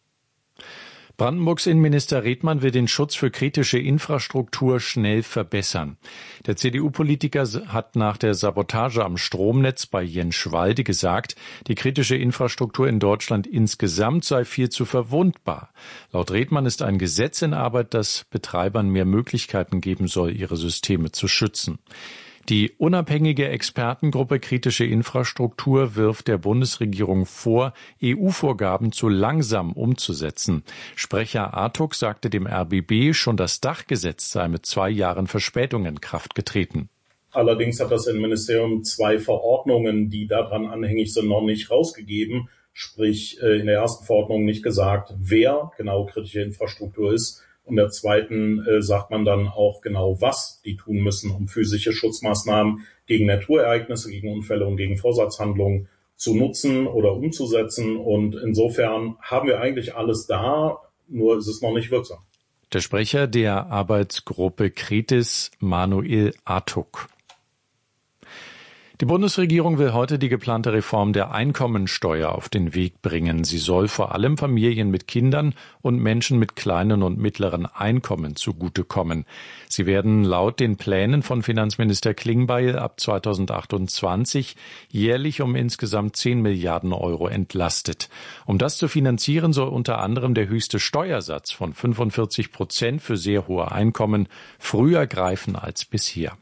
Brandenburgs Innenminister Redmann will den Schutz für kritische Infrastruktur schnell verbessern. Der CDU-Politiker hat nach der Sabotage am Stromnetz bei Jenschwalde gesagt, die kritische Infrastruktur in Deutschland insgesamt sei viel zu verwundbar. Laut Redmann ist ein Gesetz in Arbeit, das Betreibern mehr Möglichkeiten geben soll, ihre Systeme zu schützen. Die unabhängige Expertengruppe Kritische Infrastruktur wirft der Bundesregierung vor, EU-Vorgaben zu langsam umzusetzen. Sprecher Artuk sagte dem RBB, schon das Dachgesetz sei mit 2 Jahren Verspätung in Kraft getreten. Allerdings hat das Innenministerium 2 Verordnungen, die daran anhängig sind, noch nicht rausgegeben. Sprich, in der ersten Verordnung nicht gesagt, wer genau kritische Infrastruktur ist. Und der zweiten sagt man dann auch genau, was die tun müssen, um physische Schutzmaßnahmen gegen Naturereignisse, gegen Unfälle und gegen Vorsatzhandlungen zu nutzen oder umzusetzen. Und insofern haben wir eigentlich alles da, nur ist es noch nicht wirksam. Der Sprecher der Arbeitsgruppe Kritis, Manuel Artuk. Die Bundesregierung will heute die geplante Reform der Einkommensteuer auf den Weg bringen. Sie soll vor allem Familien mit Kindern und Menschen mit kleinen und mittleren Einkommen zugutekommen. Sie werden laut den Plänen von Finanzminister Klingbeil ab 2028 jährlich um insgesamt 10 Milliarden Euro entlastet. Um das zu finanzieren, soll unter anderem der höchste Steuersatz von 45% für sehr hohe Einkommen früher greifen als bisher.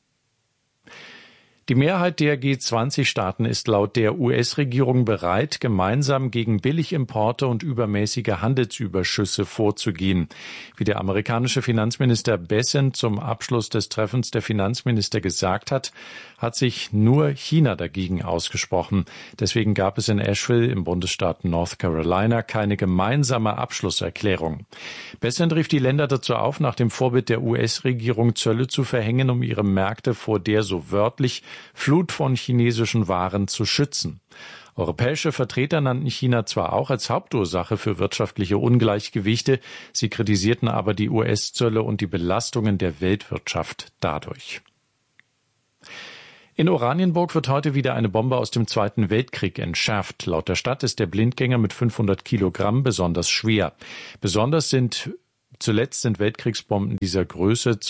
Die Mehrheit der G20-Staaten ist laut der US-Regierung bereit, gemeinsam gegen Billigimporte und übermäßige Handelsüberschüsse vorzugehen. Wie der amerikanische Finanzminister Bessent zum Abschluss des Treffens der Finanzminister gesagt hat, hat sich nur China dagegen ausgesprochen. Deswegen gab es in Asheville im Bundesstaat North Carolina keine gemeinsame Abschlusserklärung. Bessent rief die Länder dazu auf, nach dem Vorbild der US-Regierung Zölle zu verhängen, um ihre Märkte vor der so wörtlich Flut von chinesischen Waren zu schützen. Europäische Vertreter nannten China zwar auch als Hauptursache für wirtschaftliche Ungleichgewichte, sie kritisierten aber die US-Zölle und die Belastungen der Weltwirtschaft dadurch. In Oranienburg wird heute wieder eine Bombe aus dem Zweiten Weltkrieg entschärft. Laut der Stadt ist der Blindgänger mit 500 Kilogramm besonders schwer. Zuletzt sind Weltkriegsbomben dieser Größe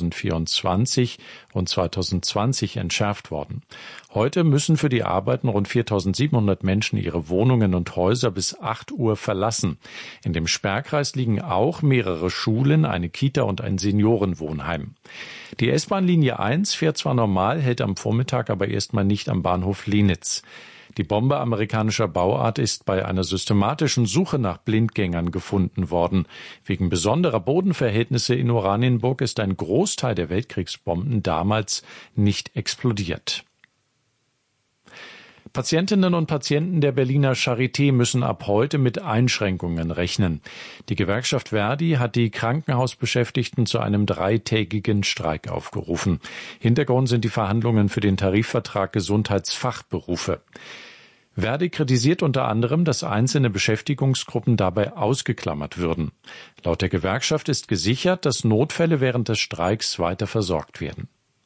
2024 und 2020 entschärft worden. Heute müssen für die Arbeiten rund 4.700 Menschen ihre Wohnungen und Häuser bis 8 Uhr verlassen. In dem Sperrkreis liegen auch mehrere Schulen, eine Kita und ein Seniorenwohnheim. Die S-Bahn-Linie 1 fährt zwar normal, hält am Vormittag aber erstmal nicht am Bahnhof Lenitz. Die Bombe amerikanischer Bauart ist bei einer systematischen Suche nach Blindgängern gefunden worden. Wegen besonderer Bodenverhältnisse in Oranienburg ist ein Großteil der Weltkriegsbomben damals nicht explodiert. Patientinnen und Patienten der Berliner Charité müssen ab heute mit Einschränkungen rechnen. Die Gewerkschaft Verdi hat die Krankenhausbeschäftigten zu einem 3-tägigen Streik aufgerufen. Hintergrund sind die Verhandlungen für den Tarifvertrag Gesundheitsfachberufe. Verdi kritisiert unter anderem, dass einzelne Beschäftigungsgruppen dabei ausgeklammert würden. Laut der Gewerkschaft ist gesichert, dass Notfälle während des Streiks weiter versorgt werden.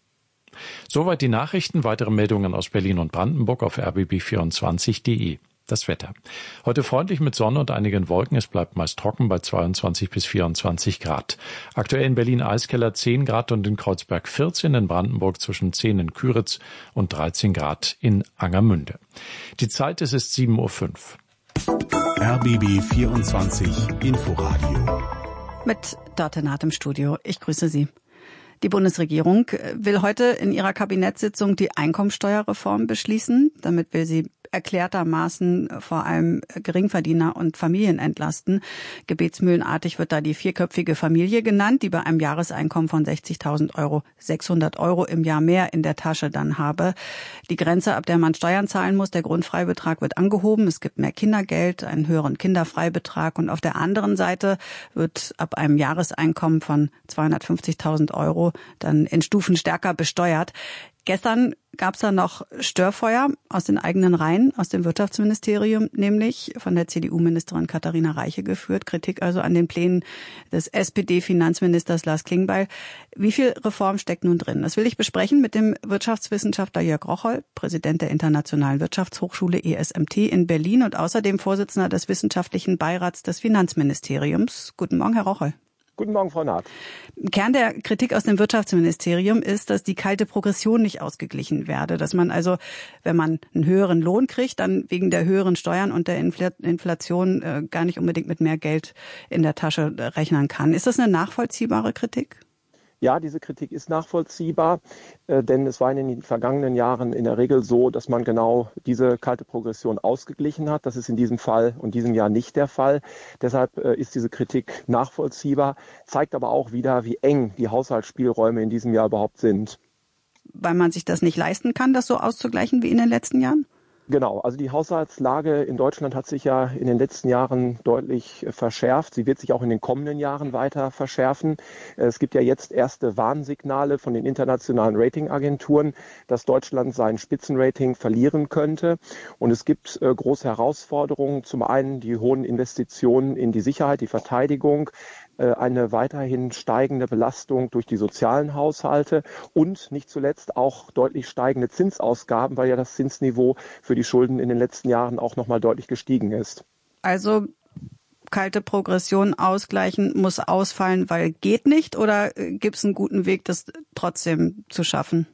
Soweit die Nachrichten. Weitere Meldungen aus Berlin und Brandenburg auf rbb24.de. Das Wetter. Heute freundlich mit Sonne und einigen Wolken. Es bleibt meist trocken bei 22 bis 24 Grad. Aktuell in Berlin Eiskeller 10 Grad und in Kreuzberg 14, in Brandenburg zwischen 10 in Küritz und 13 Grad in Angermünde. Die Zeit, es ist 7:05 Uhr. RBB 24 Inforadio. Mit Dörte Naht im Studio. Ich grüße Sie. Die Bundesregierung will heute in ihrer Kabinettssitzung die Einkommensteuerreform beschließen. Damit will sie erklärtermaßen vor allem Geringverdiener und Familien entlasten. Gebetsmühlenartig wird da die 4-köpfige Familie genannt, die bei einem Jahreseinkommen von 60.000 Euro 600 Euro im Jahr mehr in der Tasche dann habe. Die Grenze, ab der man Steuern zahlen muss, der Grundfreibetrag wird angehoben. Es gibt mehr Kindergeld, einen höheren Kinderfreibetrag und auf der anderen Seite wird ab einem Jahreseinkommen von 250.000 Euro dann in Stufen stärker besteuert. Gestern gab es da noch Störfeuer aus den eigenen Reihen, aus dem Wirtschaftsministerium, nämlich von der CDU-Ministerin Katharina Reiche geführt. Kritik also an den Plänen des SPD-Finanzministers Lars Klingbeil. Wie viel Reform steckt nun drin? Das will ich besprechen mit dem Wirtschaftswissenschaftler Jörg Rocholl, Präsident der Internationalen Wirtschaftshochschule ESMT in Berlin und außerdem Vorsitzender des Wissenschaftlichen Beirats des Finanzministeriums. Guten Morgen, Herr Rocholl. Guten Morgen, Frau Naht. Kern der Kritik aus dem Wirtschaftsministerium ist, dass die kalte Progression nicht ausgeglichen werde. Dass man also, wenn man einen höheren Lohn kriegt, dann wegen der höheren Steuern und der Inflation gar nicht unbedingt mit mehr Geld in der Tasche rechnen kann. Ist das eine nachvollziehbare Kritik? Ja, diese Kritik ist nachvollziehbar, denn es war in den vergangenen Jahren in der Regel so, dass man genau diese kalte Progression ausgeglichen hat. Das ist in diesem Fall und diesem Jahr nicht der Fall. Deshalb ist diese Kritik nachvollziehbar, zeigt aber auch wieder, wie eng die Haushaltsspielräume in diesem Jahr überhaupt sind. Weil man sich das nicht leisten kann, das so auszugleichen wie in den letzten Jahren? Genau, also die Haushaltslage in Deutschland hat sich ja in den letzten Jahren deutlich verschärft. Sie wird sich auch in den kommenden Jahren weiter verschärfen. Es gibt ja jetzt erste Warnsignale von den internationalen Ratingagenturen, dass Deutschland sein Spitzenrating verlieren könnte. Und es gibt große Herausforderungen. Zum einen die hohen Investitionen in die Sicherheit, die Verteidigung, eine weiterhin steigende Belastung durch die sozialen Haushalte und nicht zuletzt auch deutlich steigende Zinsausgaben, weil ja das Zinsniveau für die Schulden in den letzten Jahren auch nochmal deutlich gestiegen ist. Also kalte Progression ausgleichen muss ausfallen, weil geht nicht, oder gibt es einen guten Weg, das trotzdem zu schaffen?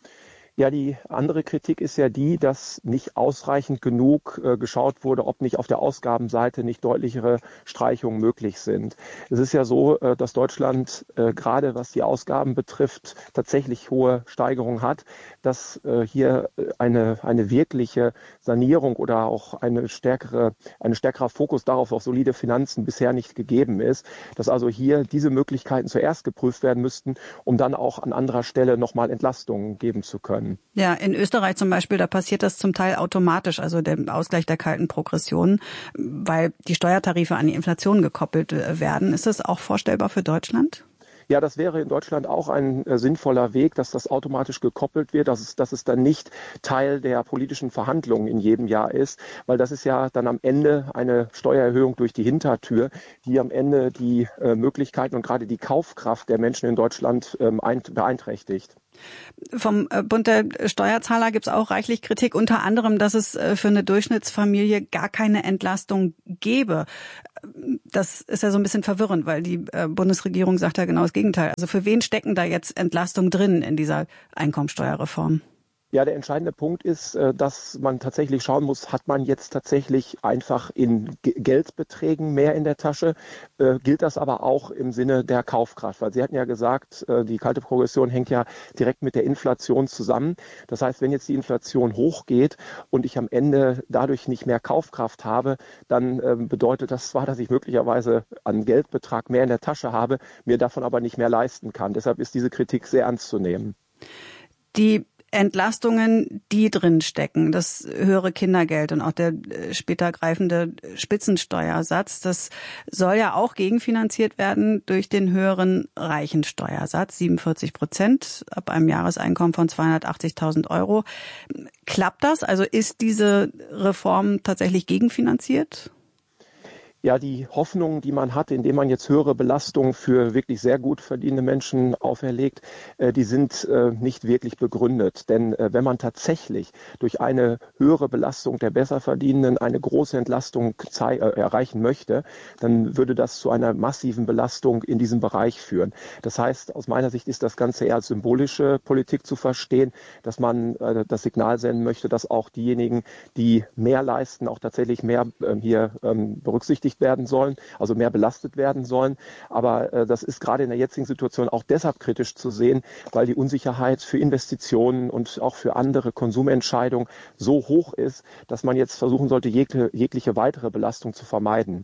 Ja, die andere Kritik ist ja die, dass nicht ausreichend genug geschaut wurde, ob nicht auf der Ausgabenseite nicht deutlichere Streichungen möglich sind. Es ist ja so, dass Deutschland gerade was die Ausgaben betrifft, tatsächlich hohe Steigerungen hat, dass hier eine wirkliche Sanierung oder auch ein stärkerer Fokus darauf auf solide Finanzen bisher nicht gegeben ist, dass also hier diese Möglichkeiten zuerst geprüft werden müssten, um dann auch an anderer Stelle nochmal Entlastungen geben zu können. Ja, in Österreich zum Beispiel, da passiert das zum Teil automatisch, also der Ausgleich der kalten Progression, weil die Steuertarife an die Inflation gekoppelt werden. Ist das auch vorstellbar für Deutschland? Ja, das wäre in Deutschland auch ein sinnvoller Weg, dass das automatisch gekoppelt wird, dass es dann nicht Teil der politischen Verhandlungen in jedem Jahr ist, weil das ist ja dann am Ende eine Steuererhöhung durch die Hintertür, die am Ende die Möglichkeiten und gerade die Kaufkraft der Menschen in Deutschland beeinträchtigt. Vom Bund der Steuerzahler gibt es auch reichlich Kritik, unter anderem, dass es für eine Durchschnittsfamilie gar keine Entlastung gäbe. Das ist ja so ein bisschen verwirrend, weil die Bundesregierung sagt ja genau das Gegenteil. Also für wen stecken da jetzt Entlastungen drin in dieser Einkommensteuerreform? Ja, der entscheidende Punkt ist, dass man tatsächlich schauen muss, hat man jetzt tatsächlich einfach in Geldbeträgen mehr in der Tasche? Gilt das aber auch im Sinne der Kaufkraft? Weil Sie hatten ja gesagt, die kalte Progression hängt ja direkt mit der Inflation zusammen. Das heißt, wenn jetzt die Inflation hochgeht und ich am Ende dadurch nicht mehr Kaufkraft habe, dann bedeutet das zwar, dass ich möglicherweise an Geldbetrag mehr in der Tasche habe, mir davon aber nicht mehr leisten kann. Deshalb ist diese Kritik sehr ernst zu nehmen. Die Entlastungen, die drin stecken, das höhere Kindergeld und auch der später greifende Spitzensteuersatz, das soll ja auch gegenfinanziert werden durch den höheren Reichensteuersatz, 47% ab einem Jahreseinkommen von 280.000 Euro. Klappt das? Also ist diese Reform tatsächlich gegenfinanziert? Ja, die Hoffnung, die man hat, indem man jetzt höhere Belastungen für wirklich sehr gut verdienende Menschen auferlegt, die sind nicht wirklich begründet. Denn wenn man tatsächlich durch eine höhere Belastung der Besserverdienenden eine große Entlastung erreichen möchte, dann würde das zu einer massiven Belastung in diesem Bereich führen. Das heißt, aus meiner Sicht ist das Ganze eher als symbolische Politik zu verstehen, dass man das Signal senden möchte, dass auch diejenigen, die mehr leisten, auch tatsächlich mehr hier berücksichtigt werden sollen, also mehr belastet werden sollen. Aber das ist gerade in der jetzigen Situation auch deshalb kritisch zu sehen, weil die Unsicherheit für Investitionen und auch für andere Konsumentscheidungen so hoch ist, dass man jetzt versuchen sollte, jegliche weitere Belastung zu vermeiden.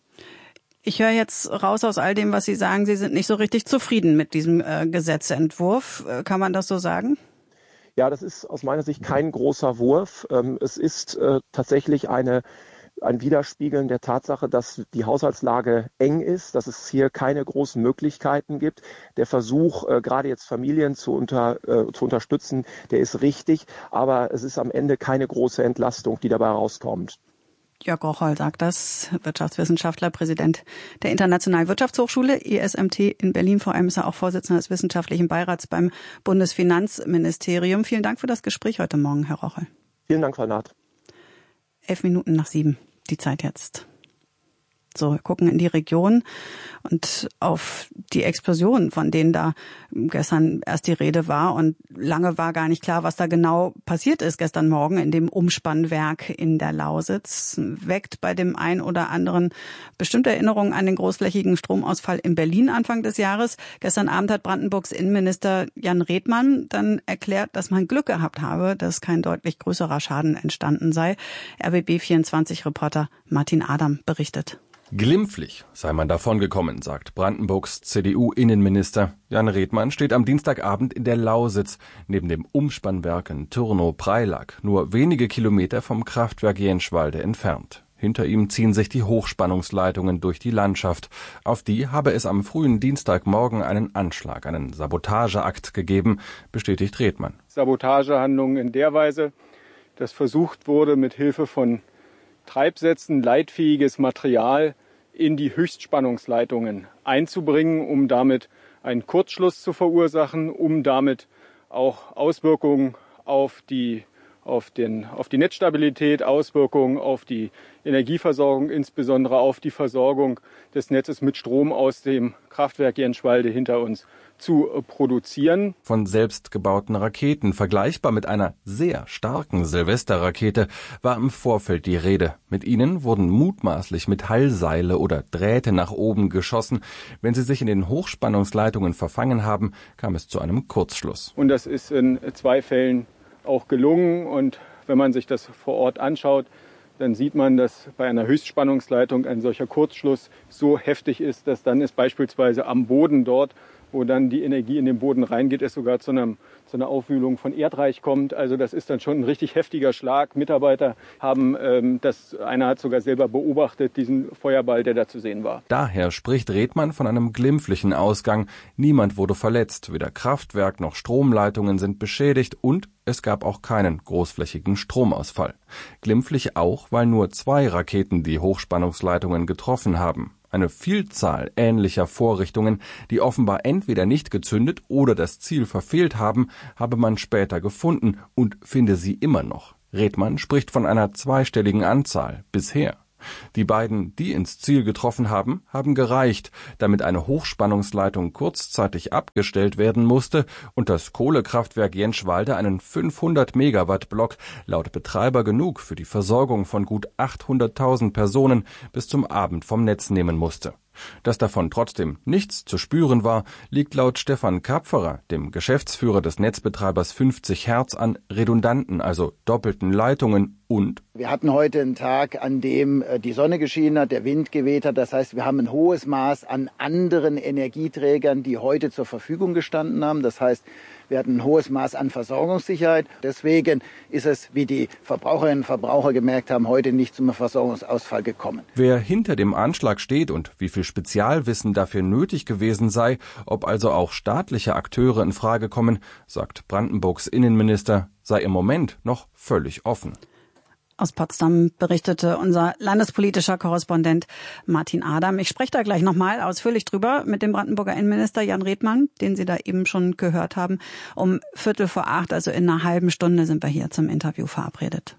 Ich höre jetzt raus aus all dem, was Sie sagen, Sie sind nicht so richtig zufrieden mit diesem Gesetzentwurf. Kann man das so sagen? Ja, das ist aus meiner Sicht kein großer Wurf. Es ist tatsächlich ein Widerspiegeln der Tatsache, dass die Haushaltslage eng ist, dass es hier keine großen Möglichkeiten gibt. Der Versuch, gerade jetzt Familien zu unterstützen, der ist richtig, aber es ist am Ende keine große Entlastung, die dabei rauskommt. Jörg Rocholl sagt das, Wirtschaftswissenschaftler, Präsident der Internationalen Wirtschaftshochschule, ISMT in Berlin. Vor allem ist er auch Vorsitzender des Wissenschaftlichen Beirats beim Bundesfinanzministerium. Vielen Dank für das Gespräch heute Morgen, Herr Rocholl. Vielen Dank, Frau Naht. 7:11, die Zeit jetzt. So, wir gucken in die Region und auf die Explosionen, von denen da gestern erst die Rede war. Und lange war gar nicht klar, was da genau passiert ist gestern Morgen in dem Umspannwerk in der Lausitz. Weckt bei dem einen oder anderen bestimmte Erinnerungen an den großflächigen Stromausfall in Berlin Anfang des Jahres. Gestern Abend hat Brandenburgs Innenminister Jan Redmann dann erklärt, dass man Glück gehabt habe, dass kein deutlich größerer Schaden entstanden sei. RBB24-Reporter Martin Adam berichtet. Glimpflich sei man davongekommen, sagt Brandenburgs CDU-Innenminister. Jan Redmann steht am Dienstagabend in der Lausitz, neben dem Umspannwerk in Türnow-Preilack, nur wenige Kilometer vom Kraftwerk Jenschwalde entfernt. Hinter ihm ziehen sich die Hochspannungsleitungen durch die Landschaft. Auf die habe es am frühen Dienstagmorgen einen Anschlag, einen Sabotageakt gegeben, bestätigt Redmann. Sabotagehandlungen in der Weise, dass versucht wurde, mit Hilfe von Treibsätzen leitfähiges Material in die Höchstspannungsleitungen einzubringen, um damit einen Kurzschluss zu verursachen, um damit auch Auswirkungen auf die Netzstabilität, Auswirkungen auf die Energieversorgung, insbesondere auf die Versorgung des Netzes mit Strom aus dem Kraftwerk Jenschwalde hinter uns zu produzieren. Von selbstgebauten Raketen, vergleichbar mit einer sehr starken Silvesterrakete, war im Vorfeld die Rede. Mit ihnen wurden mutmaßlich Metallseile oder Drähte nach oben geschossen. Wenn sie sich in den Hochspannungsleitungen verfangen haben, kam es zu einem Kurzschluss. Und das ist in 2 Fällen auch gelungen. Und wenn man sich das vor Ort anschaut, dann sieht man, dass bei einer Höchstspannungsleitung ein solcher Kurzschluss so heftig ist, dass dann es beispielsweise am Boden dort wo dann die Energie in den Boden reingeht, es sogar zu einer Aufwühlung von Erdreich kommt. Also das ist dann schon ein richtig heftiger Schlag. Mitarbeiter haben einer hat sogar selber beobachtet, diesen Feuerball, der da zu sehen war. Daher spricht Redmann von einem glimpflichen Ausgang. Niemand wurde verletzt, weder Kraftwerk noch Stromleitungen sind beschädigt und es gab auch keinen großflächigen Stromausfall. Glimpflich auch, weil nur 2 Raketen die Hochspannungsleitungen getroffen haben. Eine Vielzahl ähnlicher Vorrichtungen, die offenbar entweder nicht gezündet oder das Ziel verfehlt haben, habe man später gefunden und finde sie immer noch. Redmann spricht von einer 2-stelligen Anzahl bisher. Die beiden, die ins Ziel getroffen haben, haben gereicht, damit eine Hochspannungsleitung kurzzeitig abgestellt werden musste und das Kohlekraftwerk Jenschwalde einen 500-Megawatt-Block laut Betreiber genug für die Versorgung von gut 800.000 Personen bis zum Abend vom Netz nehmen musste. Dass davon trotzdem nichts zu spüren war, liegt laut Stefan Kapferer, dem Geschäftsführer des Netzbetreibers 50 Hertz, an redundanten, also doppelten Leitungen und wir hatten heute einen Tag, an dem die Sonne geschienen hat, der Wind geweht hat. Das heißt, wir haben ein hohes Maß an anderen Energieträgern, die heute zur Verfügung gestanden haben. Das heißt, wir hatten ein hohes Maß an Versorgungssicherheit. Deswegen ist es, wie die Verbraucherinnen und Verbraucher gemerkt haben, heute nicht zum Versorgungsausfall gekommen. Wer hinter dem Anschlag steht und wie viel Spezialwissen dafür nötig gewesen sei, ob also auch staatliche Akteure in Frage kommen, sagt Brandenburgs Innenminister, sei im Moment noch völlig offen. Aus Potsdam berichtete unser landespolitischer Korrespondent Martin Adam. Ich spreche da gleich nochmal ausführlich drüber mit dem Brandenburger Innenminister Jan Redmann, den Sie da eben schon gehört haben. Um 7:45, also in einer halben Stunde, sind wir hier zum Interview verabredet.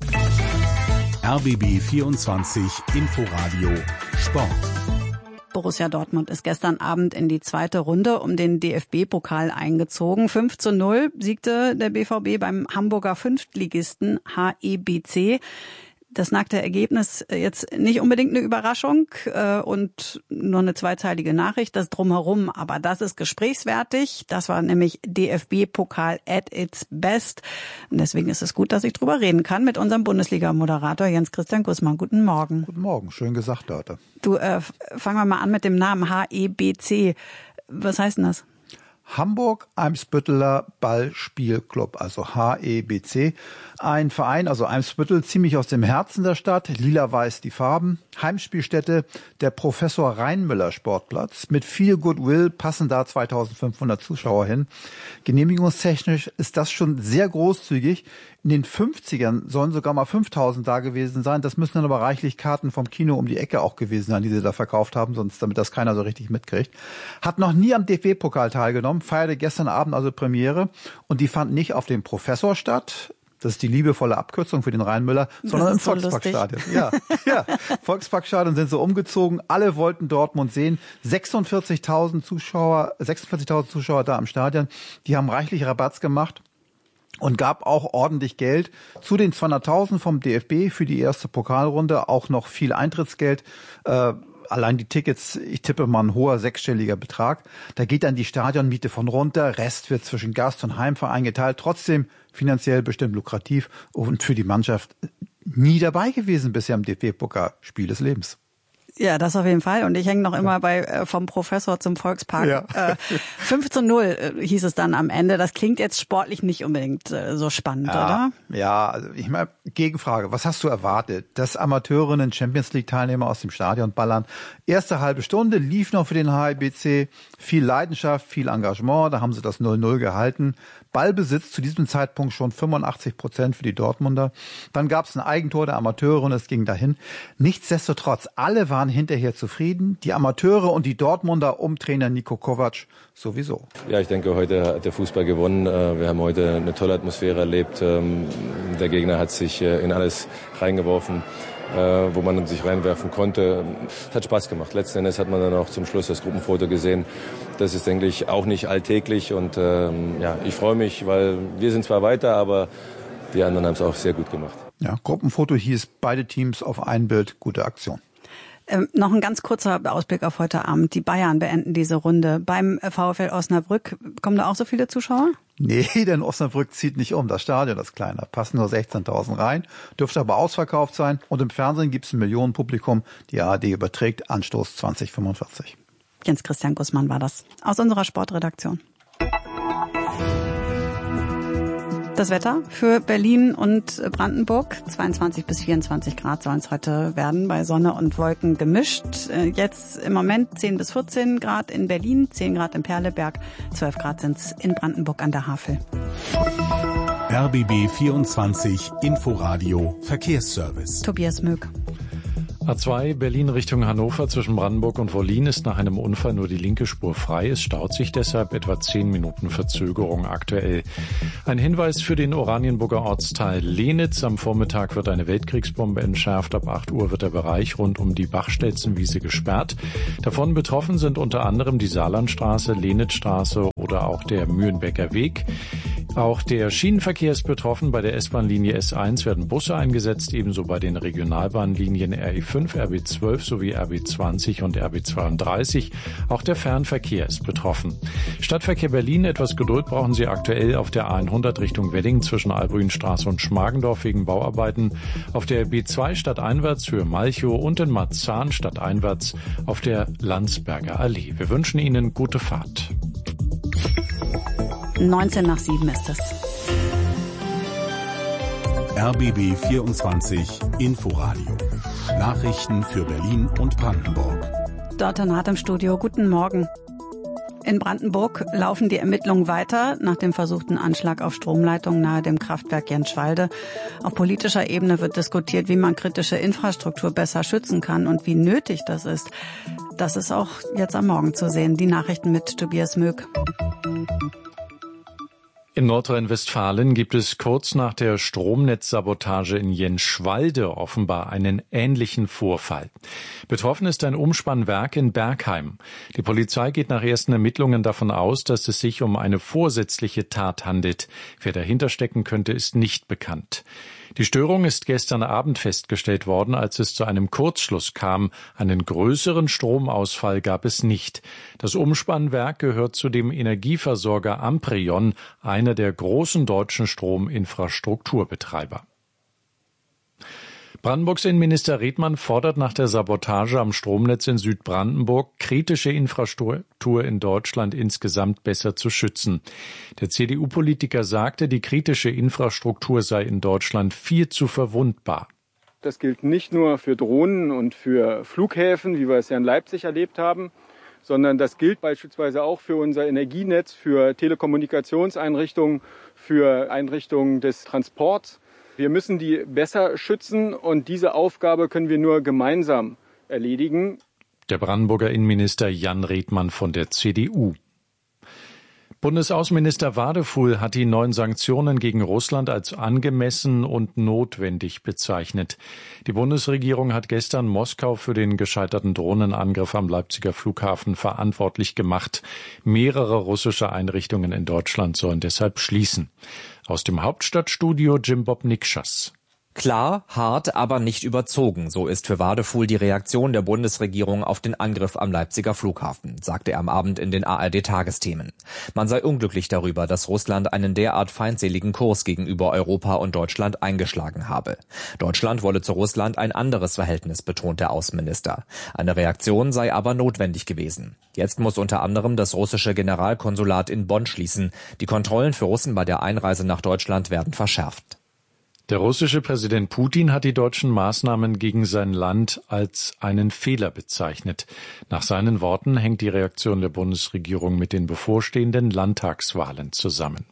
RBB 24 Inforadio Sport. Borussia Dortmund ist gestern Abend in die 2. Runde um den DFB-Pokal eingezogen. 5:0 siegte der BVB beim Hamburger Fünftligisten HEBC. Das nackte Ergebnis jetzt nicht unbedingt eine Überraschung und nur eine zweizeilige Nachricht, das Drumherum. Aber das ist gesprächswertig. Das war nämlich DFB-Pokal at its best. Und deswegen ist es gut, dass ich drüber reden kann mit unserem Bundesliga-Moderator Jens-Christian Gussmann. Guten Morgen. Guten Morgen, schön gesagt, Leute. Du, fangen wir mal an mit dem Namen HEBC. Was heißt denn das? Hamburg-Eimsbütteler Ballspielclub, also HEBC. Ein Verein, also Eimsbüttel, ziemlich aus dem Herzen der Stadt, lila-weiß die Farben. Heimspielstätte der Professor Reinmüller Sportplatz. Mit viel Goodwill passen da 2500 Zuschauer hin. Genehmigungstechnisch ist das schon sehr großzügig. In den 50ern sollen sogar mal 5000 da gewesen sein. Das müssen dann aber reichlich Karten vom Kino um die Ecke auch gewesen sein, die sie da verkauft haben, sonst damit das keiner so richtig mitkriegt. Hat noch nie am DFB-Pokal teilgenommen, feierte gestern Abend also Premiere und die fand nicht auf dem Professor statt. Das ist die liebevolle Abkürzung für den Rheinmüller, sondern im Volksparkstadion. Ja, Volksparkstadion sind so umgezogen. Alle wollten Dortmund sehen. 46.000 Zuschauer da am Stadion. Die haben reichlich Rabatz gemacht und gab auch ordentlich Geld. Zu den 200.000 vom DFB für die erste Pokalrunde auch noch viel Eintrittsgeld. Allein die Tickets, ich tippe mal ein hoher sechsstelliger Betrag. Da geht dann die Stadionmiete von runter. Rest wird zwischen Gast- und Heimverein geteilt. Trotzdem finanziell bestimmt lukrativ und für die Mannschaft nie dabei gewesen bisher im DFB-Pokal. Spiel des Lebens. Ja, das auf jeden Fall. Und ich hänge noch immer bei vom Professor zum Volkspark. Ja. 5:0 hieß es dann am Ende. Das klingt jetzt sportlich nicht unbedingt so spannend, oder? Ja, also ich meine, Gegenfrage. Was hast du erwartet? Dass Amateurinnen Champions League-Teilnehmer aus dem Stadion ballern. Erste halbe Stunde lief noch für den HEBC. Viel Leidenschaft, viel Engagement. Da haben sie das 0:0 gehalten. Ballbesitz zu diesem Zeitpunkt schon 85% für die Dortmunder. Dann gab es ein Eigentor der Amateure und es ging dahin. Nichtsdestotrotz, alle waren hinterher zufrieden. Die Amateure und die Dortmunder um Trainer Niko Kovac sowieso. Ja, ich denke, heute hat der Fußball gewonnen. Wir haben heute eine tolle Atmosphäre erlebt. Der Gegner hat sich in alles reingeworfen, wo man sich reinwerfen konnte. Es hat Spaß gemacht. Letzten Endes hat man dann auch zum Schluss das Gruppenfoto gesehen. Das ist, denke ich, auch nicht alltäglich. Und ich freue mich, weil wir sind zwar weiter, aber die anderen haben es auch sehr gut gemacht. Ja, Gruppenfoto hieß beide Teams auf ein Bild. Gute Aktion. Noch ein ganz kurzer Ausblick auf heute Abend. Die Bayern beenden diese Runde. Beim VfL Osnabrück, kommen da auch so viele Zuschauer? Nee, denn Osnabrück zieht nicht um. Das Stadion ist kleiner. Passen nur 16.000 rein. Dürfte aber ausverkauft sein. Und im Fernsehen gibt es ein Millionenpublikum. Die ARD überträgt Anstoß 2045. Jens Christian Gussmann war das aus unserer Sportredaktion. Das Wetter für Berlin und Brandenburg. 22 bis 24 Grad sollen es heute werden, bei Sonne und Wolken gemischt. Jetzt im Moment 10 bis 14 Grad in Berlin, 10 Grad in Perleberg, 12 Grad sind es in Brandenburg an der Havel. RBB 24 Inforadio Verkehrsservice. Tobias Möck. A2 Berlin Richtung Hannover zwischen Brandenburg und Wollin ist nach einem Unfall nur die linke Spur frei. Es staut sich deshalb etwa 10 Minuten Verzögerung aktuell. Ein Hinweis für den Oranienburger Ortsteil Lenitz. Am Vormittag wird eine Weltkriegsbombe entschärft. Ab 8 Uhr wird der Bereich rund um die Bachstelzenwiese gesperrt. Davon betroffen sind unter anderem die Saarlandstraße, Lenitzstraße oder auch der Mühlenbecker Weg. Auch der Schienenverkehr ist betroffen. Bei der S-Bahn-Linie S1 werden Busse eingesetzt, ebenso bei den Regionalbahnlinien RE5, RB12 sowie RB20 und RB32. Auch der Fernverkehr ist betroffen. Stadtverkehr Berlin, etwas Geduld brauchen Sie aktuell auf der A100 Richtung Wedding zwischen Albrügenstraße und Schmargendorf wegen Bauarbeiten. Auf der B2 stadteinwärts Höhe Malchow und in Marzahn stadteinwärts auf der Landsberger Allee. Wir wünschen Ihnen gute Fahrt. 19 nach 7 ist es. RBB 24 Inforadio. Nachrichten für Berlin und Brandenburg. Dorte Hart im Studio. Guten Morgen. In Brandenburg laufen die Ermittlungen weiter nach dem versuchten Anschlag auf Stromleitungen nahe dem Kraftwerk Jenschwalde. Auf politischer Ebene wird diskutiert, wie man kritische Infrastruktur besser schützen kann und wie nötig das ist. Das ist auch jetzt am Morgen zu sehen. Die Nachrichten mit Tobias Möck. In Nordrhein-Westfalen gibt es kurz nach der Stromnetzsabotage in Jenschwalde offenbar einen ähnlichen Vorfall. Betroffen ist ein Umspannwerk in Bergheim. Die Polizei geht nach ersten Ermittlungen davon aus, dass es sich um eine vorsätzliche Tat handelt. Wer dahinter stecken könnte, ist nicht bekannt. Die Störung ist gestern Abend festgestellt worden, als es zu einem Kurzschluss kam. Einen größeren Stromausfall gab es nicht. Das Umspannwerk gehört zu dem Energieversorger Amprion, einer der großen deutschen Strominfrastrukturbetreiber. Brandenburgs Innenminister Redmann fordert nach der Sabotage am Stromnetz in Südbrandenburg, kritische Infrastruktur in Deutschland insgesamt besser zu schützen. Der CDU-Politiker sagte, die kritische Infrastruktur sei in Deutschland viel zu verwundbar. Das gilt nicht nur für Drohnen und für Flughäfen, wie wir es ja in Leipzig erlebt haben, sondern das gilt beispielsweise auch für unser Energienetz, für Telekommunikationseinrichtungen, für Einrichtungen des Transports. Wir müssen die besser schützen und diese Aufgabe können wir nur gemeinsam erledigen. Der Brandenburger Innenminister Jan Redmann von der CDU. Bundesaußenminister Wadefuhl hat die neuen Sanktionen gegen Russland als angemessen und notwendig bezeichnet. Die Bundesregierung hat gestern Moskau für den gescheiterten Drohnenangriff am Leipziger Flughafen verantwortlich gemacht. Mehrere russische Einrichtungen in Deutschland sollen deshalb schließen. Aus dem Hauptstadtstudio Jim Bob Nikschas. Klar, hart, aber nicht überzogen. So ist für Wadefuhl die Reaktion der Bundesregierung auf den Angriff am Leipziger Flughafen, sagte er am Abend in den ARD-Tagesthemen. Man sei unglücklich darüber, dass Russland einen derart feindseligen Kurs gegenüber Europa und Deutschland eingeschlagen habe. Deutschland wolle zu Russland ein anderes Verhältnis, betont der Außenminister. Eine Reaktion sei aber notwendig gewesen. Jetzt muss unter anderem das russische Generalkonsulat in Bonn schließen. Die Kontrollen für Russen bei der Einreise nach Deutschland werden verschärft. Der russische Präsident Putin hat die deutschen Maßnahmen gegen sein Land als einen Fehler bezeichnet. Nach seinen Worten hängt die Reaktion der Bundesregierung mit den bevorstehenden Landtagswahlen zusammen.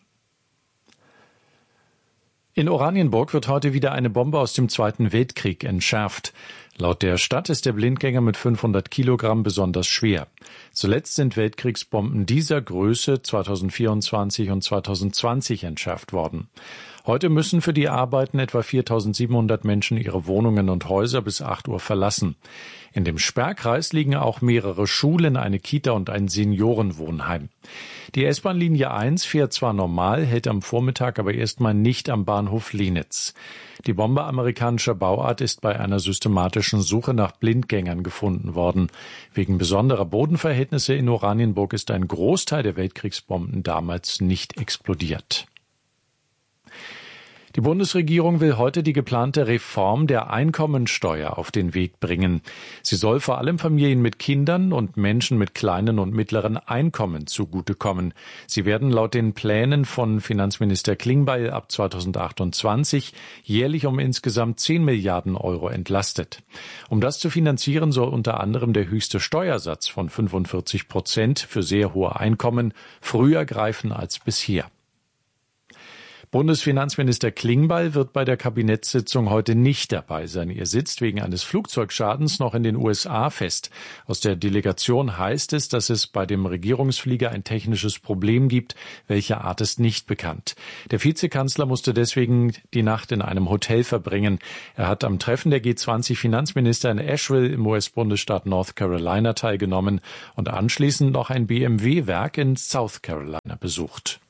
In Oranienburg wird heute wieder eine Bombe aus dem Zweiten Weltkrieg entschärft. Laut der Stadt ist der Blindgänger mit 500 Kilogramm besonders schwer. Zuletzt sind Weltkriegsbomben dieser Größe 2024 und 2020 entschärft worden. Heute müssen für die Arbeiten etwa 4.700 Menschen ihre Wohnungen und Häuser bis 8 Uhr verlassen. In dem Sperrkreis liegen auch mehrere Schulen, eine Kita und ein Seniorenwohnheim. Die S-Bahn-Linie 1 fährt zwar normal, hält am Vormittag aber erstmal nicht am Bahnhof Lenitz. Die Bombe amerikanischer Bauart ist bei einer systematischen Suche nach Blindgängern gefunden worden. Wegen besonderer Bodenverhältnisse in Oranienburg ist ein Großteil der Weltkriegsbomben damals nicht explodiert. Die Bundesregierung will heute die geplante Reform der Einkommensteuer auf den Weg bringen. Sie soll vor allem Familien mit Kindern und Menschen mit kleinen und mittleren Einkommen zugutekommen. Sie werden laut den Plänen von Finanzminister Klingbeil ab 2028 jährlich um insgesamt 10 Milliarden Euro entlastet. Um das zu finanzieren, soll unter anderem der höchste Steuersatz von 45% für sehr hohe Einkommen früher greifen als bisher. Bundesfinanzminister Klingbeil wird bei der Kabinettssitzung heute nicht dabei sein. Er sitzt wegen eines Flugzeugschadens noch in den USA fest. Aus der Delegation heißt es, dass es bei dem Regierungsflieger ein technisches Problem gibt. Welcher Art ist nicht bekannt. Der Vizekanzler musste deswegen die Nacht in einem Hotel verbringen. Er hat am Treffen der G20-Finanzminister in Asheville im US-Bundesstaat North Carolina teilgenommen und anschließend noch ein BMW-Werk in South Carolina besucht.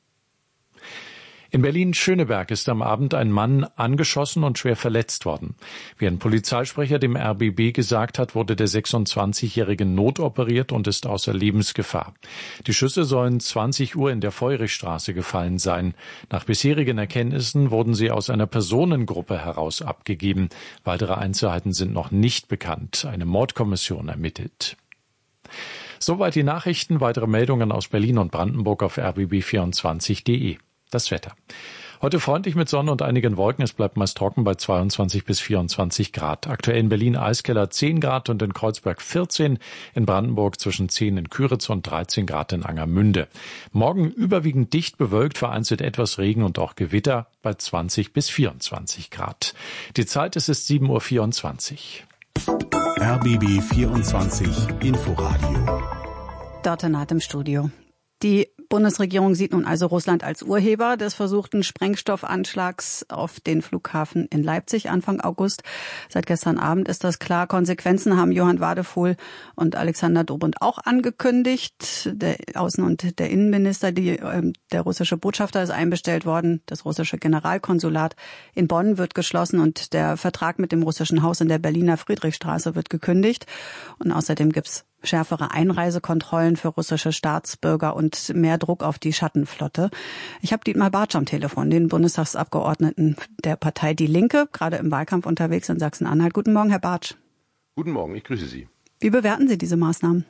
In Berlin-Schöneberg ist am Abend ein Mann angeschossen und schwer verletzt worden. Wie ein Polizeisprecher dem RBB gesagt hat, wurde der 26-Jährige notoperiert und ist außer Lebensgefahr. Die Schüsse sollen 20 Uhr in der Feurichstraße gefallen sein. Nach bisherigen Erkenntnissen wurden sie aus einer Personengruppe heraus abgegeben. Weitere Einzelheiten sind noch nicht bekannt. Eine Mordkommission ermittelt. Soweit die Nachrichten. Weitere Meldungen aus Berlin und Brandenburg auf rbb24.de. Das Wetter. Heute freundlich mit Sonne und einigen Wolken. Es bleibt meist trocken bei 22 bis 24 Grad. Aktuell in Berlin Eiskeller 10 Grad und in Kreuzberg 14. In Brandenburg zwischen 10 in Küritz und 13 Grad in Angermünde. Morgen überwiegend dicht bewölkt, vereinzelt etwas Regen und auch Gewitter bei 20 bis 24 Grad. Die Zeit ist 7:24 Uhr. RBB 24 Inforadio. Dörte Naht im Studio. Die Bundesregierung sieht nun also Russland als Urheber des versuchten Sprengstoffanschlags auf den Flughafen in Leipzig Anfang August. Seit gestern Abend ist das klar. Konsequenzen haben Johann Wadefuhl und Alexander Dobrindt auch angekündigt. Der Außen- und der Innenminister, der russische Botschafter ist einbestellt worden. Das russische Generalkonsulat in Bonn wird geschlossen und der Vertrag mit dem russischen Haus in der Berliner Friedrichstraße wird gekündigt. Und außerdem gibt's schärfere Einreisekontrollen für russische Staatsbürger und mehr Druck auf die Schattenflotte. Ich habe Dietmar Bartsch am Telefon, den Bundestagsabgeordneten der Partei Die Linke, gerade im Wahlkampf unterwegs in Sachsen-Anhalt. Guten Morgen, Herr Bartsch. Guten Morgen, ich grüße Sie. Wie bewerten Sie diese Maßnahmen?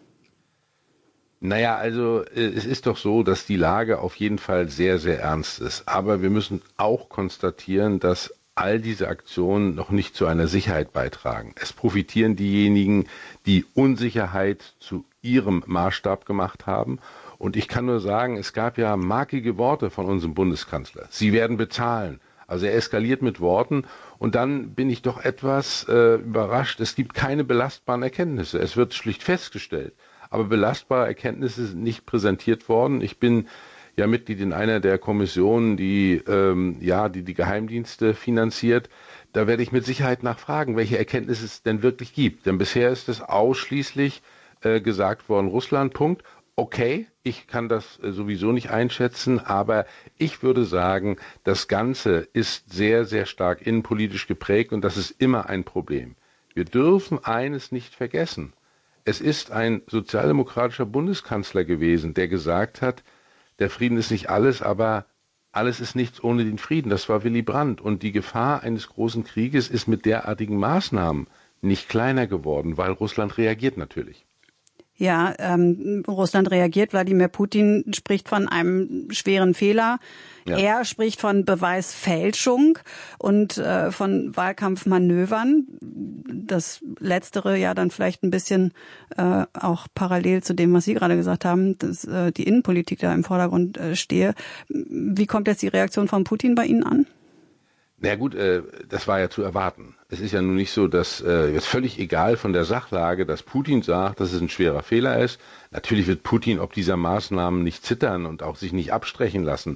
Naja, also es ist doch so, dass die Lage auf jeden Fall sehr, sehr ernst ist. Aber wir müssen auch konstatieren, dass all diese Aktionen noch nicht zu einer Sicherheit beitragen. Es profitieren diejenigen, die Unsicherheit zu ihrem Maßstab gemacht haben. Und ich kann nur sagen, es gab ja markige Worte von unserem Bundeskanzler. Sie werden bezahlen. Also er eskaliert mit Worten. Und dann bin ich doch etwas überrascht. Es gibt keine belastbaren Erkenntnisse. Es wird schlicht festgestellt. Aber belastbare Erkenntnisse sind nicht präsentiert worden. Ich bin ja Mitglied in einer der Kommissionen, die die Geheimdienste finanziert. Da werde ich mit Sicherheit nachfragen, welche Erkenntnisse es denn wirklich gibt. Denn bisher ist es ausschließlich gesagt worden, Russland, Punkt. Okay, ich kann das sowieso nicht einschätzen, aber ich würde sagen, das Ganze ist sehr, sehr stark innenpolitisch geprägt und das ist immer ein Problem. Wir dürfen eines nicht vergessen. Es ist ein sozialdemokratischer Bundeskanzler gewesen, der gesagt hat, der Frieden ist nicht alles, aber alles ist nichts ohne den Frieden. Das war Willy Brandt. Und die Gefahr eines großen Krieges ist mit derartigen Maßnahmen nicht kleiner geworden, weil Russland reagiert natürlich. Ja, Russland reagiert. Wladimir Putin spricht von einem schweren Fehler. Ja. Er spricht von Beweisfälschung und von Wahlkampfmanövern. Das Letztere ja dann vielleicht ein bisschen auch parallel zu dem, was Sie gerade gesagt haben, dass die Innenpolitik da im Vordergrund stehe. Wie kommt jetzt die Reaktion von Putin bei Ihnen an? Na gut, das war ja zu erwarten. Es ist ja nun nicht so, dass jetzt völlig egal von der Sachlage, dass Putin sagt, dass es ein schwerer Fehler ist. Natürlich wird Putin ob dieser Maßnahmen nicht zittern und auch sich nicht abschrecken lassen.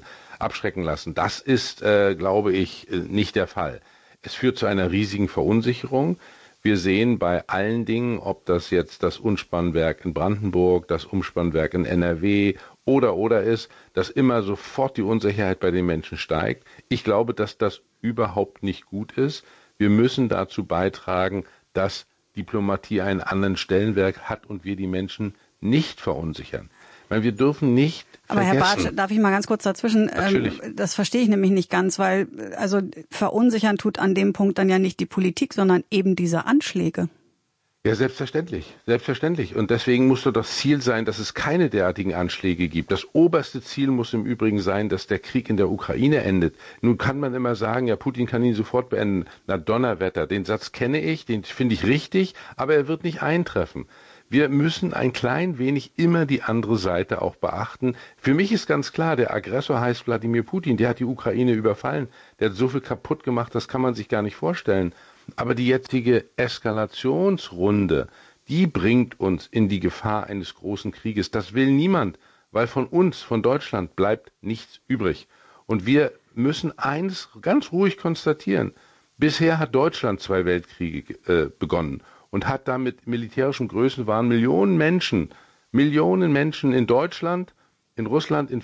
Das ist, glaube ich, nicht der Fall. Es führt zu einer riesigen Verunsicherung. Wir sehen bei allen Dingen, ob das jetzt das Umspannwerk in Brandenburg, das Umspannwerk in NRW oder ist, dass immer sofort die Unsicherheit bei den Menschen steigt. Ich glaube, dass das überhaupt nicht gut ist. Wir müssen dazu beitragen, dass Diplomatie einen anderen Stellenwert hat und wir die Menschen nicht verunsichern. Weil wir dürfen nicht Aber vergessen. Herr Bartsch, darf ich mal ganz kurz dazwischen? Natürlich. Das verstehe ich nämlich nicht ganz, weil also verunsichern tut an dem Punkt dann ja nicht die Politik, sondern eben diese Anschläge. Ja, selbstverständlich, selbstverständlich. Und deswegen muss doch das Ziel sein, dass es keine derartigen Anschläge gibt. Das oberste Ziel muss im Übrigen sein, dass der Krieg in der Ukraine endet. Nun kann man immer sagen, ja, Putin kann ihn sofort beenden. Na, Donnerwetter, den Satz kenne ich, den finde ich richtig, aber er wird nicht eintreffen. Wir müssen ein klein wenig immer die andere Seite auch beachten. Für mich ist ganz klar, der Aggressor heißt Wladimir Putin, der hat die Ukraine überfallen, der hat so viel kaputt gemacht, das kann man sich gar nicht vorstellen. Aber die jetzige Eskalationsrunde, die bringt uns in die Gefahr eines großen Krieges. Das will niemand, weil von uns, von Deutschland, bleibt nichts übrig. Und wir müssen eines ganz ruhig konstatieren. Bisher hat Deutschland 2 Weltkriege begonnen und hat damit militärischem Größenwahn Millionen Menschen in Deutschland, in Russland, in